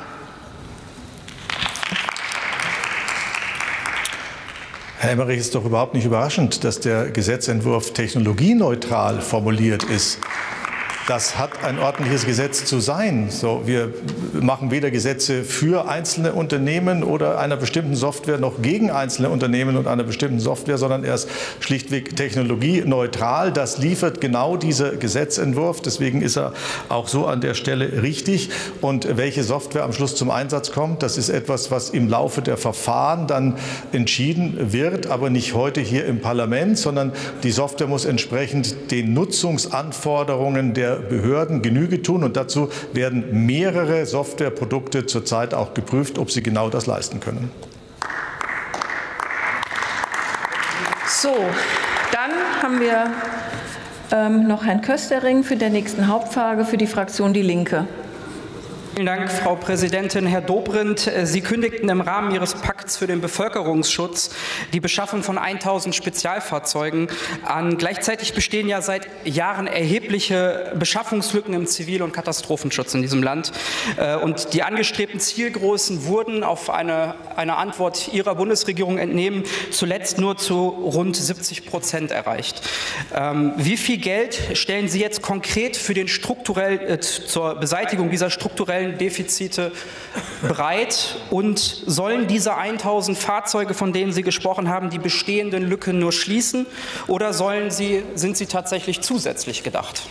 Speaker 9: Herr Emmerich, es ist doch überhaupt nicht überraschend, dass der Gesetzentwurf technologieneutral formuliert ist. Das hat ein ordentliches Gesetz zu sein. So, wir machen weder Gesetze für einzelne Unternehmen oder einer bestimmten Software noch gegen einzelne Unternehmen und einer bestimmten Software, sondern er ist schlichtweg technologieneutral. Das liefert genau dieser Gesetzentwurf. Deswegen ist er auch so an der Stelle richtig. Und welche Software am Schluss zum Einsatz kommt, das ist etwas, was im Laufe der Verfahren dann entschieden wird, aber nicht heute hier im Parlament, sondern die Software muss entsprechend den Nutzungsanforderungen der Behörden Genüge tun. Und dazu werden mehrere Softwareprodukte zurzeit auch geprüft, ob sie genau das leisten können.
Speaker 7: So, dann haben wir noch Herrn Köstering für die nächste Hauptfrage für die Fraktion Die Linke.
Speaker 21: Vielen Dank, Frau Präsidentin. Herr Dobrindt, Sie kündigten im Rahmen Ihres Pakts für den Bevölkerungsschutz die Beschaffung von 1000 Spezialfahrzeugen an. Gleichzeitig bestehen ja seit Jahren erhebliche Beschaffungslücken im Zivil- und Katastrophenschutz in diesem Land. Und die angestrebten Zielgrößen wurden auf eine Antwort Ihrer Bundesregierung entnehmen zuletzt nur zu rund 70% erreicht. Wie viel Geld stellen Sie jetzt konkret für den zur Beseitigung dieser strukturellen Defizite bereit und sollen diese 1000 Fahrzeuge, von denen Sie gesprochen haben, die bestehenden Lücken nur schließen oder sind sie tatsächlich zusätzlich gedacht?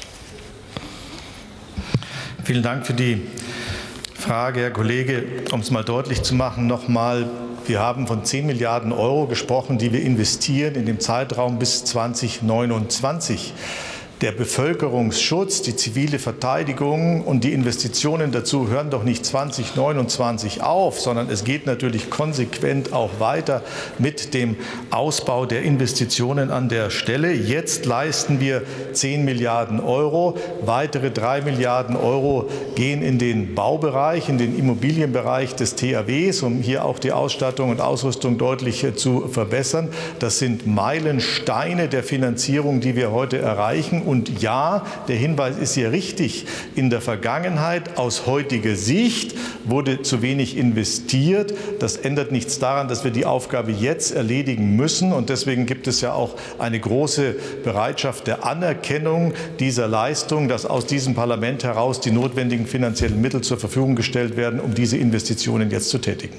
Speaker 9: Vielen Dank für die Frage, Herr Kollege. Um es mal deutlich zu machen, nochmal, wir haben von 10 Milliarden Euro gesprochen, die wir investieren in dem Zeitraum bis 2029. Der Bevölkerungsschutz, die zivile Verteidigung und die Investitionen dazu hören doch nicht 2029 auf, sondern es geht natürlich konsequent auch weiter mit dem Ausbau der Investitionen an der Stelle. Jetzt leisten wir 10 Milliarden Euro. Weitere 3 Milliarden Euro gehen in den Baubereich, in den Immobilienbereich des THWs, um hier auch die Ausstattung und Ausrüstung deutlich zu verbessern. Das sind Meilensteine der Finanzierung, die wir heute erreichen. Und ja, der Hinweis ist hier richtig. In der Vergangenheit, aus heutiger Sicht, wurde zu wenig investiert. Das ändert nichts daran, dass wir die Aufgabe jetzt erledigen müssen. Und deswegen gibt es ja auch eine große Bereitschaft der Anerkennung dieser Leistung, dass aus diesem Parlament heraus die notwendigen finanziellen Mittel zur Verfügung gestellt werden, um diese Investitionen jetzt zu tätigen.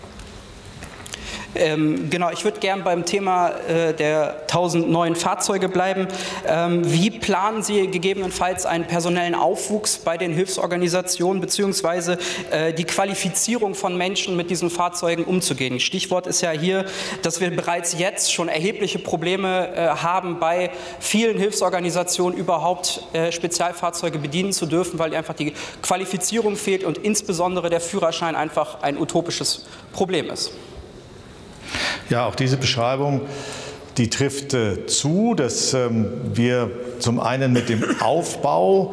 Speaker 21: Genau, ich würde gern beim Thema der 1000 neuen Fahrzeuge bleiben. Wie planen Sie gegebenenfalls einen personellen Aufwuchs bei den Hilfsorganisationen bzw. die Qualifizierung von Menschen mit diesen Fahrzeugen umzugehen? Stichwort ist ja hier, dass wir bereits jetzt schon erhebliche Probleme haben, bei vielen Hilfsorganisationen überhaupt Spezialfahrzeuge bedienen zu dürfen, weil einfach die Qualifizierung fehlt und insbesondere der Führerschein einfach ein utopisches Problem ist.
Speaker 9: Ja, auch diese Beschreibung, die trifft zu, dass wir zum einen mit dem Aufbau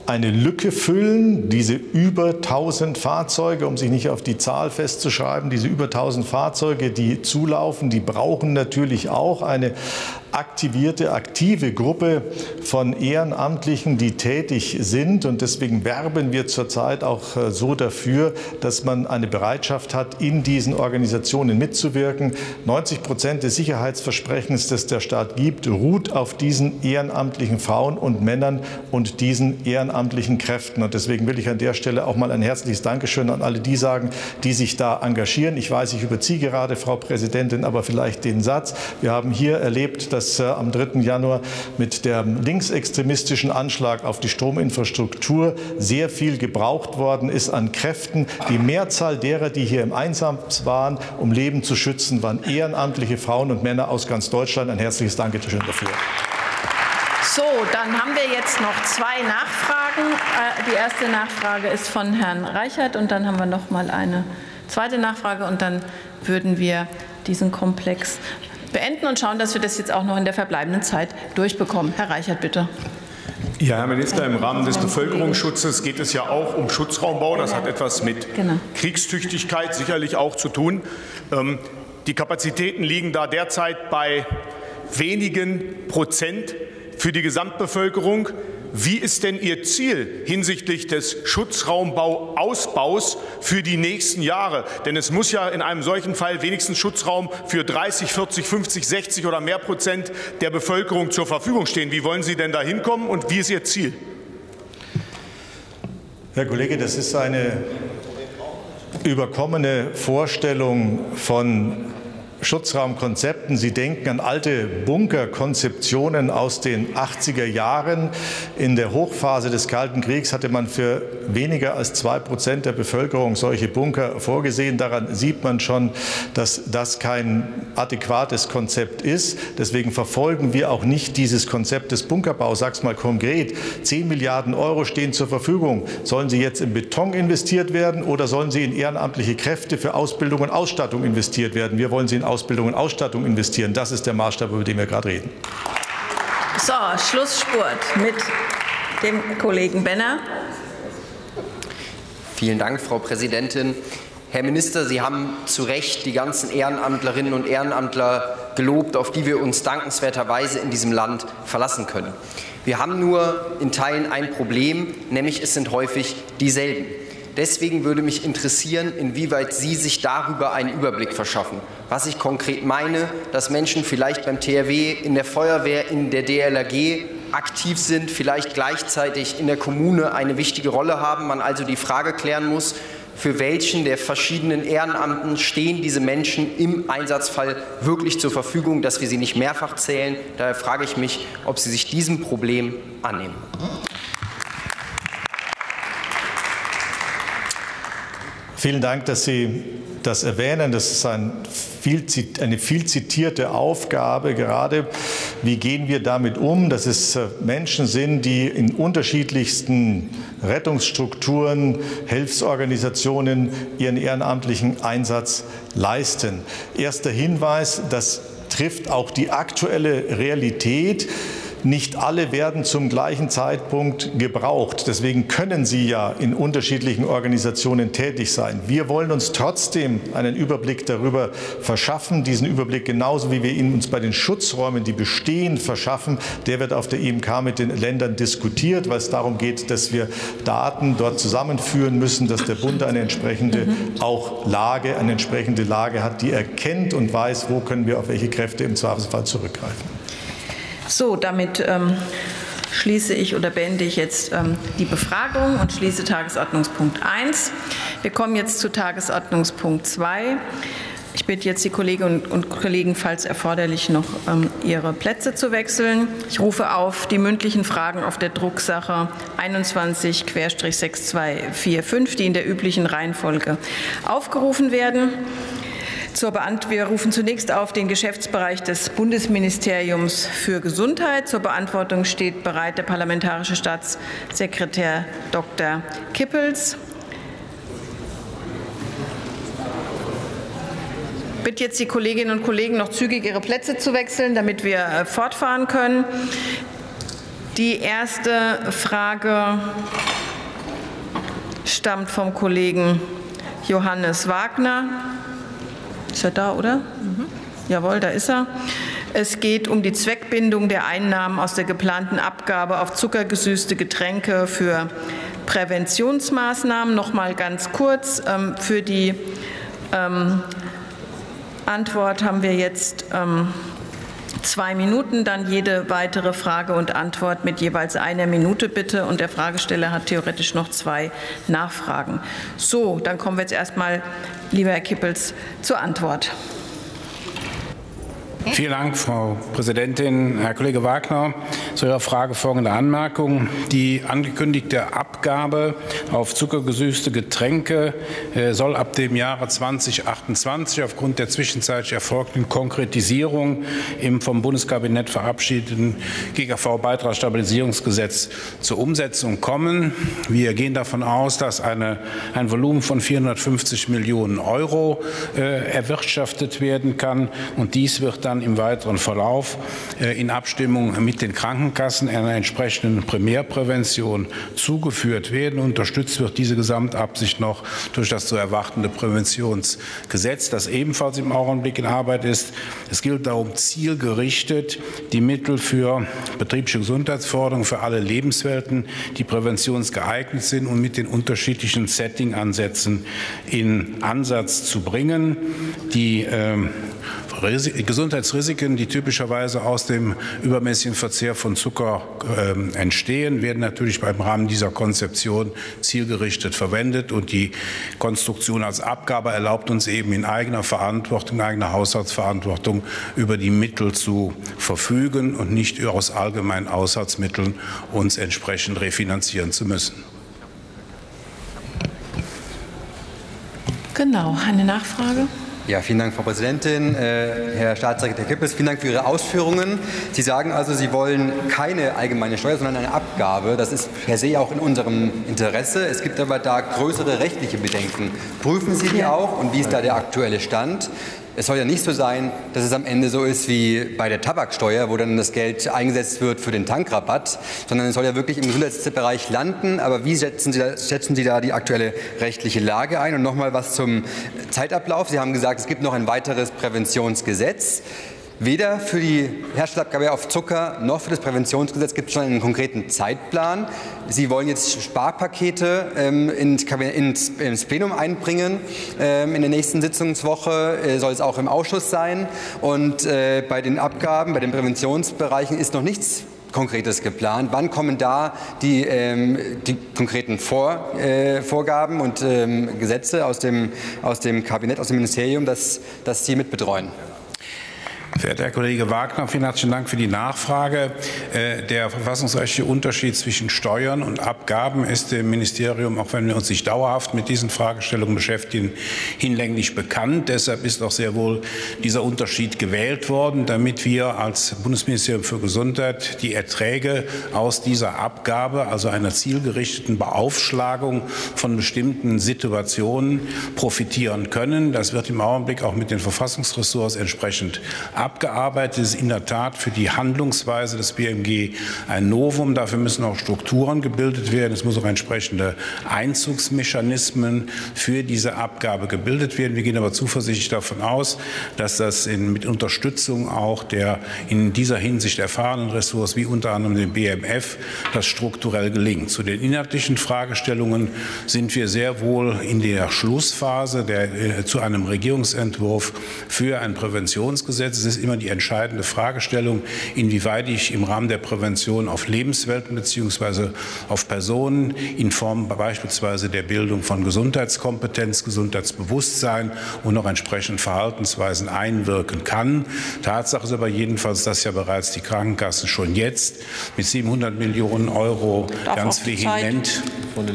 Speaker 9: eine Lücke füllen, diese über 1000 Fahrzeuge, um sich nicht auf die Zahl festzuschreiben, diese über 1000 Fahrzeuge, die zulaufen, die brauchen natürlich auch eine aktive Gruppe von Ehrenamtlichen, die tätig sind. Und deswegen werben wir zurzeit auch so dafür, dass man eine Bereitschaft hat, in diesen Organisationen mitzuwirken. 90% des Sicherheitsversprechens, das der Staat gibt, ruht auf diesen ehrenamtlichen Frauen und Männern und diesen ehrenamtlichen Kräften. Und deswegen will ich an der Stelle auch mal ein herzliches Dankeschön an alle die sagen, die sich da engagieren. Ich weiß, ich überziehe gerade, Frau Präsidentin, aber vielleicht den Satz. Wir haben hier erlebt, dass am 3. Januar mit dem linksextremistischen Anschlag auf die Strominfrastruktur sehr viel gebraucht worden ist an Kräften. Die Mehrzahl derer, die hier im Einsatz waren, um Leben zu schützen, waren ehrenamtliche Frauen und Männer aus ganz Deutschland. Ein herzliches Dankeschön dafür.
Speaker 7: So, dann haben wir jetzt noch 2 Nachfragen. Die erste Nachfrage ist von Herrn Reichert und dann haben wir noch mal eine zweite Nachfrage und dann würden wir diesen Komplex beenden und schauen, dass wir das jetzt auch noch in der verbleibenden Zeit durchbekommen. Herr Reichert, bitte.
Speaker 17: Ja, Herr Minister, im Rahmen des Bevölkerungsschutzes geht es ja auch um Schutzraumbau. Das hat etwas mit Kriegstüchtigkeit sicherlich auch zu tun. Die Kapazitäten liegen da derzeit bei wenigen Prozent für die Gesamtbevölkerung. Wie ist denn Ihr Ziel hinsichtlich des Schutzraumbauausbaus für die nächsten Jahre? Denn es muss ja in einem solchen Fall wenigstens Schutzraum für 30, 40, 50, 60 oder mehr Prozent der Bevölkerung zur Verfügung stehen. Wie wollen Sie denn da hinkommen und wie ist Ihr Ziel?
Speaker 9: Herr Kollege, das ist eine überkommene Vorstellung von Schutzraumkonzepten. Sie denken an alte Bunkerkonzeptionen aus den 80er Jahren. In der Hochphase des Kalten Kriegs hatte man für weniger als 2% der Bevölkerung solche Bunker vorgesehen. Daran sieht man schon, dass das kein adäquates Konzept ist. Deswegen verfolgen wir auch nicht dieses Konzept des Bunkerbaus. Ich sage es mal konkret. 10 Milliarden Euro stehen zur Verfügung. Sollen sie jetzt in Beton investiert werden oder sollen sie in ehrenamtliche Kräfte für Ausbildung und Ausstattung investiert werden? Wir wollen sie in Ausbildung und Ausstattung investieren. Das ist der Maßstab, über den wir gerade reden.
Speaker 7: So, Schlussspurt mit dem Kollegen Benner.
Speaker 5: Vielen Dank, Frau Präsidentin. Herr Minister, Sie haben zu Recht die ganzen Ehrenamtlerinnen und Ehrenamtler gelobt, auf die wir uns dankenswerterweise in diesem Land verlassen können. Wir haben nur in Teilen ein Problem, nämlich es sind häufig dieselben. Deswegen würde mich interessieren, inwieweit Sie sich darüber einen Überblick verschaffen. Was ich konkret meine, dass Menschen vielleicht beim THW, in der Feuerwehr, in der DLRG aktiv sind, vielleicht gleichzeitig in der Kommune eine wichtige Rolle haben, man also die Frage klären muss, für welchen der verschiedenen Ehrenamten stehen diese Menschen im Einsatzfall wirklich zur Verfügung, dass wir sie nicht mehrfach zählen. Daher frage ich mich, ob Sie sich diesem Problem annehmen.
Speaker 9: Vielen Dank, dass Sie das erwähnen. Das ist eine viel zitierte Aufgabe. Gerade wie gehen wir damit um, dass es Menschen sind, die in unterschiedlichsten Rettungsstrukturen, Hilfsorganisationen ihren ehrenamtlichen Einsatz leisten. Erster Hinweis, das trifft auch die aktuelle Realität. Nicht alle werden zum gleichen Zeitpunkt gebraucht. Deswegen können sie ja in unterschiedlichen Organisationen tätig sein. Wir wollen uns trotzdem einen Überblick darüber verschaffen. Diesen Überblick genauso wie wir ihn uns bei den Schutzräumen, die bestehen, verschaffen. Der wird auf der IMK mit den Ländern diskutiert, weil es darum geht, dass wir Daten dort zusammenführen müssen, dass der Bund eine entsprechende eine entsprechende Lage hat, die erkennt und weiß, wo können wir auf welche Kräfte im Zweifelsfall zurückgreifen.
Speaker 7: So, damit schließe ich oder beende ich jetzt die Befragung und schließe Tagesordnungspunkt 1. Wir kommen jetzt zu Tagesordnungspunkt 2. Ich bitte jetzt die Kolleginnen und Kollegen, falls erforderlich, noch ihre Plätze zu wechseln. Ich rufe auf die mündlichen Fragen auf der Drucksache 21/6245, die in der üblichen Reihenfolge aufgerufen werden. Wir rufen zunächst auf den Geschäftsbereich des Bundesministeriums für Gesundheit. Zur Beantwortung steht bereit der Parlamentarische Staatssekretär Dr. Kippels. Ich bitte jetzt die Kolleginnen und Kollegen, noch zügig ihre Plätze zu wechseln, damit wir fortfahren können. Die erste Frage stammt vom Kollegen Johannes Wagner. Ist er da, oder? Jawohl, da ist er. Es geht um die Zweckbindung der Einnahmen aus der geplanten Abgabe auf zuckergesüßte Getränke für Präventionsmaßnahmen. Noch mal ganz kurz. Für die Antwort haben wir jetzt 2 Minuten, dann jede weitere Frage und Antwort mit jeweils 1 Minute bitte. Und der Fragesteller hat theoretisch noch 2 Nachfragen. So, dann kommen wir jetzt erstmal, lieber Herr Kippels, zur Antwort.
Speaker 1: Vielen Dank, Frau Präsidentin. Herr Kollege Wagner, zu Ihrer Frage folgende Anmerkung. Die angekündigte Abgabe auf zuckergesüßte Getränke soll ab dem Jahre 2028 aufgrund der zwischenzeitlich erfolgten Konkretisierung im vom Bundeskabinett verabschiedeten GKV-Beitragsstabilisierungsgesetz zur Umsetzung kommen. Wir gehen davon aus, dass ein Volumen von 450 Millionen € erwirtschaftet werden kann, und dies wird dann im weiteren Verlauf in Abstimmung mit den Krankenkassen einer entsprechenden Primärprävention zugeführt werden. Unterstützt wird diese Gesamtabsicht noch durch das zu erwartende Präventionsgesetz, das ebenfalls im Augenblick in Arbeit ist. Es gilt darum, zielgerichtet die Mittel für betriebliche Gesundheitsförderung für alle Lebenswelten, die präventionsgeeignet sind, und mit den unterschiedlichen Setting-Ansätzen in Ansatz zu bringen. Die Gesundheitsrisiken, die typischerweise aus dem übermäßigen Verzehr von Zucker entstehen, werden natürlich beim Rahmen dieser Konzeption zielgerichtet verwendet. Und die Konstruktion als Abgabe erlaubt uns eben in eigener Verantwortung, in eigener Haushaltsverantwortung über die Mittel zu verfügen und nicht aus allgemeinen Haushaltsmitteln uns entsprechend refinanzieren zu müssen.
Speaker 7: Genau, eine Nachfrage.
Speaker 22: Ja, vielen Dank, Frau Präsidentin. Herr Staatssekretär Kippels, vielen Dank für Ihre Ausführungen. Sie sagen also, Sie wollen keine allgemeine Steuer, sondern eine Abgabe. Das ist per se auch in unserem Interesse. Es gibt aber da größere rechtliche Bedenken. Prüfen Sie die auch, und wie ist da der aktuelle Stand? Es soll ja nicht so sein, dass es am Ende so ist wie bei der Tabaksteuer, wo dann das Geld eingesetzt wird für den Tankrabatt, sondern es soll ja wirklich im Gesundheitsbereich landen. Aber wie schätzen Sie da die aktuelle rechtliche Lage ein? Und noch mal was zum Zeitablauf. Sie haben gesagt, es gibt noch ein weiteres Präventionsgesetz. Weder für die Herstellabgabe auf Zucker noch für das Präventionsgesetz gibt es schon einen konkreten Zeitplan. Sie wollen jetzt Sparpakete ins Plenum einbringen. In der nächsten Sitzungswoche soll es auch im Ausschuss sein. Und bei den Abgaben, bei den Präventionsbereichen ist noch nichts Konkretes geplant. Wann kommen da die konkreten Vorgaben und Gesetze aus dem Kabinett, aus dem Ministerium, dass Sie mit betreuen?
Speaker 1: Verehrter Herr Kollege Wagner, vielen herzlichen Dank für die Nachfrage. Der verfassungsrechtliche Unterschied zwischen Steuern und Abgaben ist dem Ministerium, auch wenn wir uns nicht dauerhaft mit diesen Fragestellungen beschäftigen, hinlänglich bekannt. Deshalb ist auch sehr wohl dieser Unterschied gewählt worden, damit wir als Bundesministerium für Gesundheit die Erträge aus dieser Abgabe, also einer zielgerichteten Beaufschlagung von bestimmten Situationen, profitieren können. Das wird im Augenblick auch mit den Verfassungsressorts entsprechend abgearbeitet. Es ist in der Tat für die Handlungsweise des BMG ein Novum. Dafür müssen auch Strukturen gebildet werden. Es müssen auch entsprechende Einzugsmechanismen für diese Abgabe gebildet werden. Wir gehen aber zuversichtlich davon aus, dass das mit Unterstützung auch der in dieser Hinsicht erfahrenen Ressorts wie unter anderem dem BMF das strukturell gelingt. Zu den inhaltlichen Fragestellungen sind wir sehr wohl in der Schlussphase zu einem Regierungsentwurf für ein Präventionsgesetz. Es ist immer die entscheidende Fragestellung, inwieweit ich im Rahmen der Prävention auf Lebenswelten bzw. auf Personen in Form beispielsweise der Bildung von Gesundheitskompetenz, Gesundheitsbewusstsein und auch entsprechend Verhaltensweisen einwirken kann. Tatsache ist aber jedenfalls, dass ja bereits die Krankenkassen schon jetzt mit 700 Millionen € ganz vehement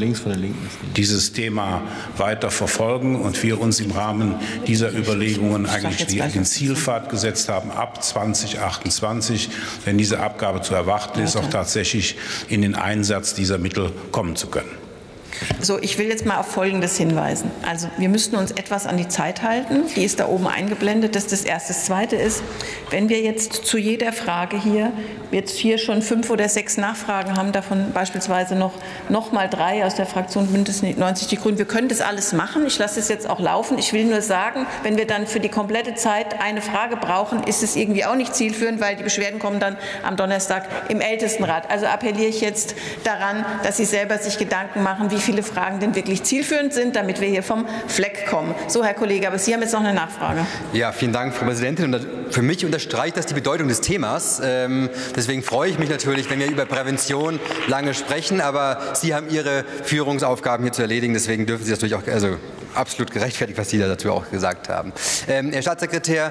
Speaker 1: dieses Thema weiter verfolgen und wir uns im Rahmen dieser Überlegungen eigentlich den Zielpfad gesetzt haben, ab 2028, wenn diese Abgabe zu erwarten ist, auch tatsächlich in den Einsatz dieser Mittel kommen zu können.
Speaker 7: So, ich will jetzt mal auf Folgendes hinweisen. Also wir müssten uns etwas an die Zeit halten. Die ist da oben eingeblendet. Das ist das Erste. Das Zweite ist, wenn wir jetzt zu jeder Frage hier schon 5 oder 6 Nachfragen haben, davon beispielsweise noch mal 3 aus der Fraktion Bündnis 90 Die Grünen. Wir können das alles machen. Ich lasse es jetzt auch laufen. Ich will nur sagen, wenn wir dann für die komplette Zeit eine Frage brauchen, ist es irgendwie auch nicht zielführend, weil die Beschwerden kommen dann am Donnerstag im Ältestenrat. Also appelliere ich jetzt daran, dass Sie selber sich Gedanken machen, wie viele Fragen denn wirklich zielführend sind, damit wir hier vom Fleck kommen. So, Herr Kollege, aber Sie haben jetzt noch eine Nachfrage.
Speaker 22: Ja, vielen Dank, Frau Präsidentin. Und für mich unterstreicht das die Bedeutung des Themas. Deswegen freue ich mich natürlich, wenn wir über Prävention lange sprechen. Aber Sie haben Ihre Führungsaufgaben hier zu erledigen. Deswegen dürfen Sie das natürlich auch, also absolut gerechtfertigt, was Sie dazu auch gesagt haben. Herr Staatssekretär,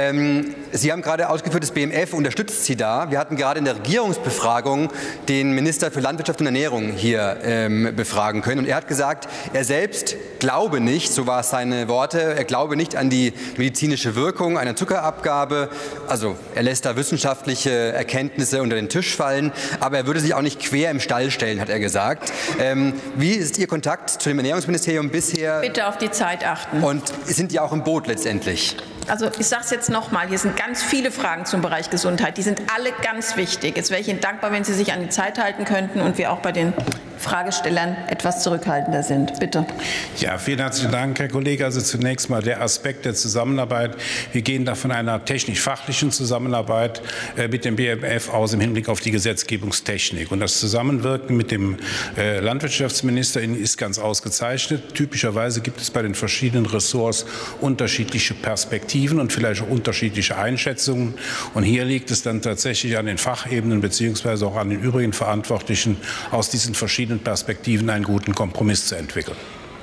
Speaker 22: Sie haben gerade ausgeführt, das BMF unterstützt Sie da. Wir hatten gerade in der Regierungsbefragung den Minister für Landwirtschaft und Ernährung hier befragen können. Und er hat gesagt, er selbst glaube nicht, so waren seine Worte, er glaube nicht an die medizinische Wirkung einer Zuckerabgabe. Also er lässt da wissenschaftliche Erkenntnisse unter den Tisch fallen, aber er würde sich auch nicht quer im Stall stellen, hat er gesagt. Wie ist Ihr Kontakt zu dem Ernährungsministerium bisher?
Speaker 7: Bitte auf die Zeit achten.
Speaker 22: Und sind die auch im Boot letztendlich?
Speaker 7: Also ich sage es jetzt nochmal, hier sind ganz viele Fragen zum Bereich Gesundheit. Die sind alle ganz wichtig. Jetzt wäre ich Ihnen dankbar, wenn Sie sich an die Zeit halten könnten und wir auch bei den Fragestellern etwas zurückhaltender sind. Bitte.
Speaker 1: Ja, vielen herzlichen Dank, Herr Kollege. Also zunächst mal der Aspekt der Zusammenarbeit. Wir gehen da von einer technisch-fachlichen Zusammenarbeit mit dem BMF aus im Hinblick auf die Gesetzgebungstechnik. Und das Zusammenwirken mit dem Landwirtschaftsminister ist ganz ausgezeichnet. Typischerweise gibt es bei den verschiedenen Ressorts unterschiedliche Perspektiven und vielleicht auch unterschiedliche Einschätzungen. Und hier liegt es dann tatsächlich an den Fachebenen beziehungsweise auch an den übrigen Verantwortlichen, aus diesen verschiedenen Perspektiven einen guten Kompromiss zu entwickeln.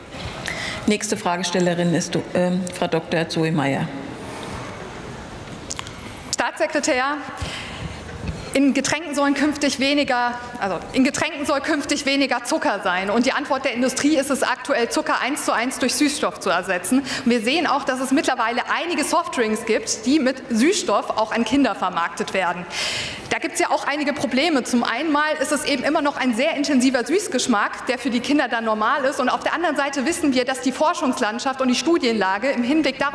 Speaker 7: Nächste Fragestellerin ist Frau Dr. Zoe Meyer.
Speaker 4: Staatssekretär, in Getränken soll künftig weniger Zucker sein. Und die Antwort der Industrie ist es aktuell, Zucker 1:1 durch Süßstoff zu ersetzen. Und wir sehen auch, dass es mittlerweile einige Softdrinks gibt, die mit Süßstoff auch an Kinder vermarktet werden. Da gibt es ja auch einige Probleme. Zum einen mal ist es eben immer noch ein sehr intensiver Süßgeschmack, der für die Kinder dann normal ist. Und auf der anderen Seite wissen wir, dass die Forschungslandschaft und die Studienlage im Hinblick darauf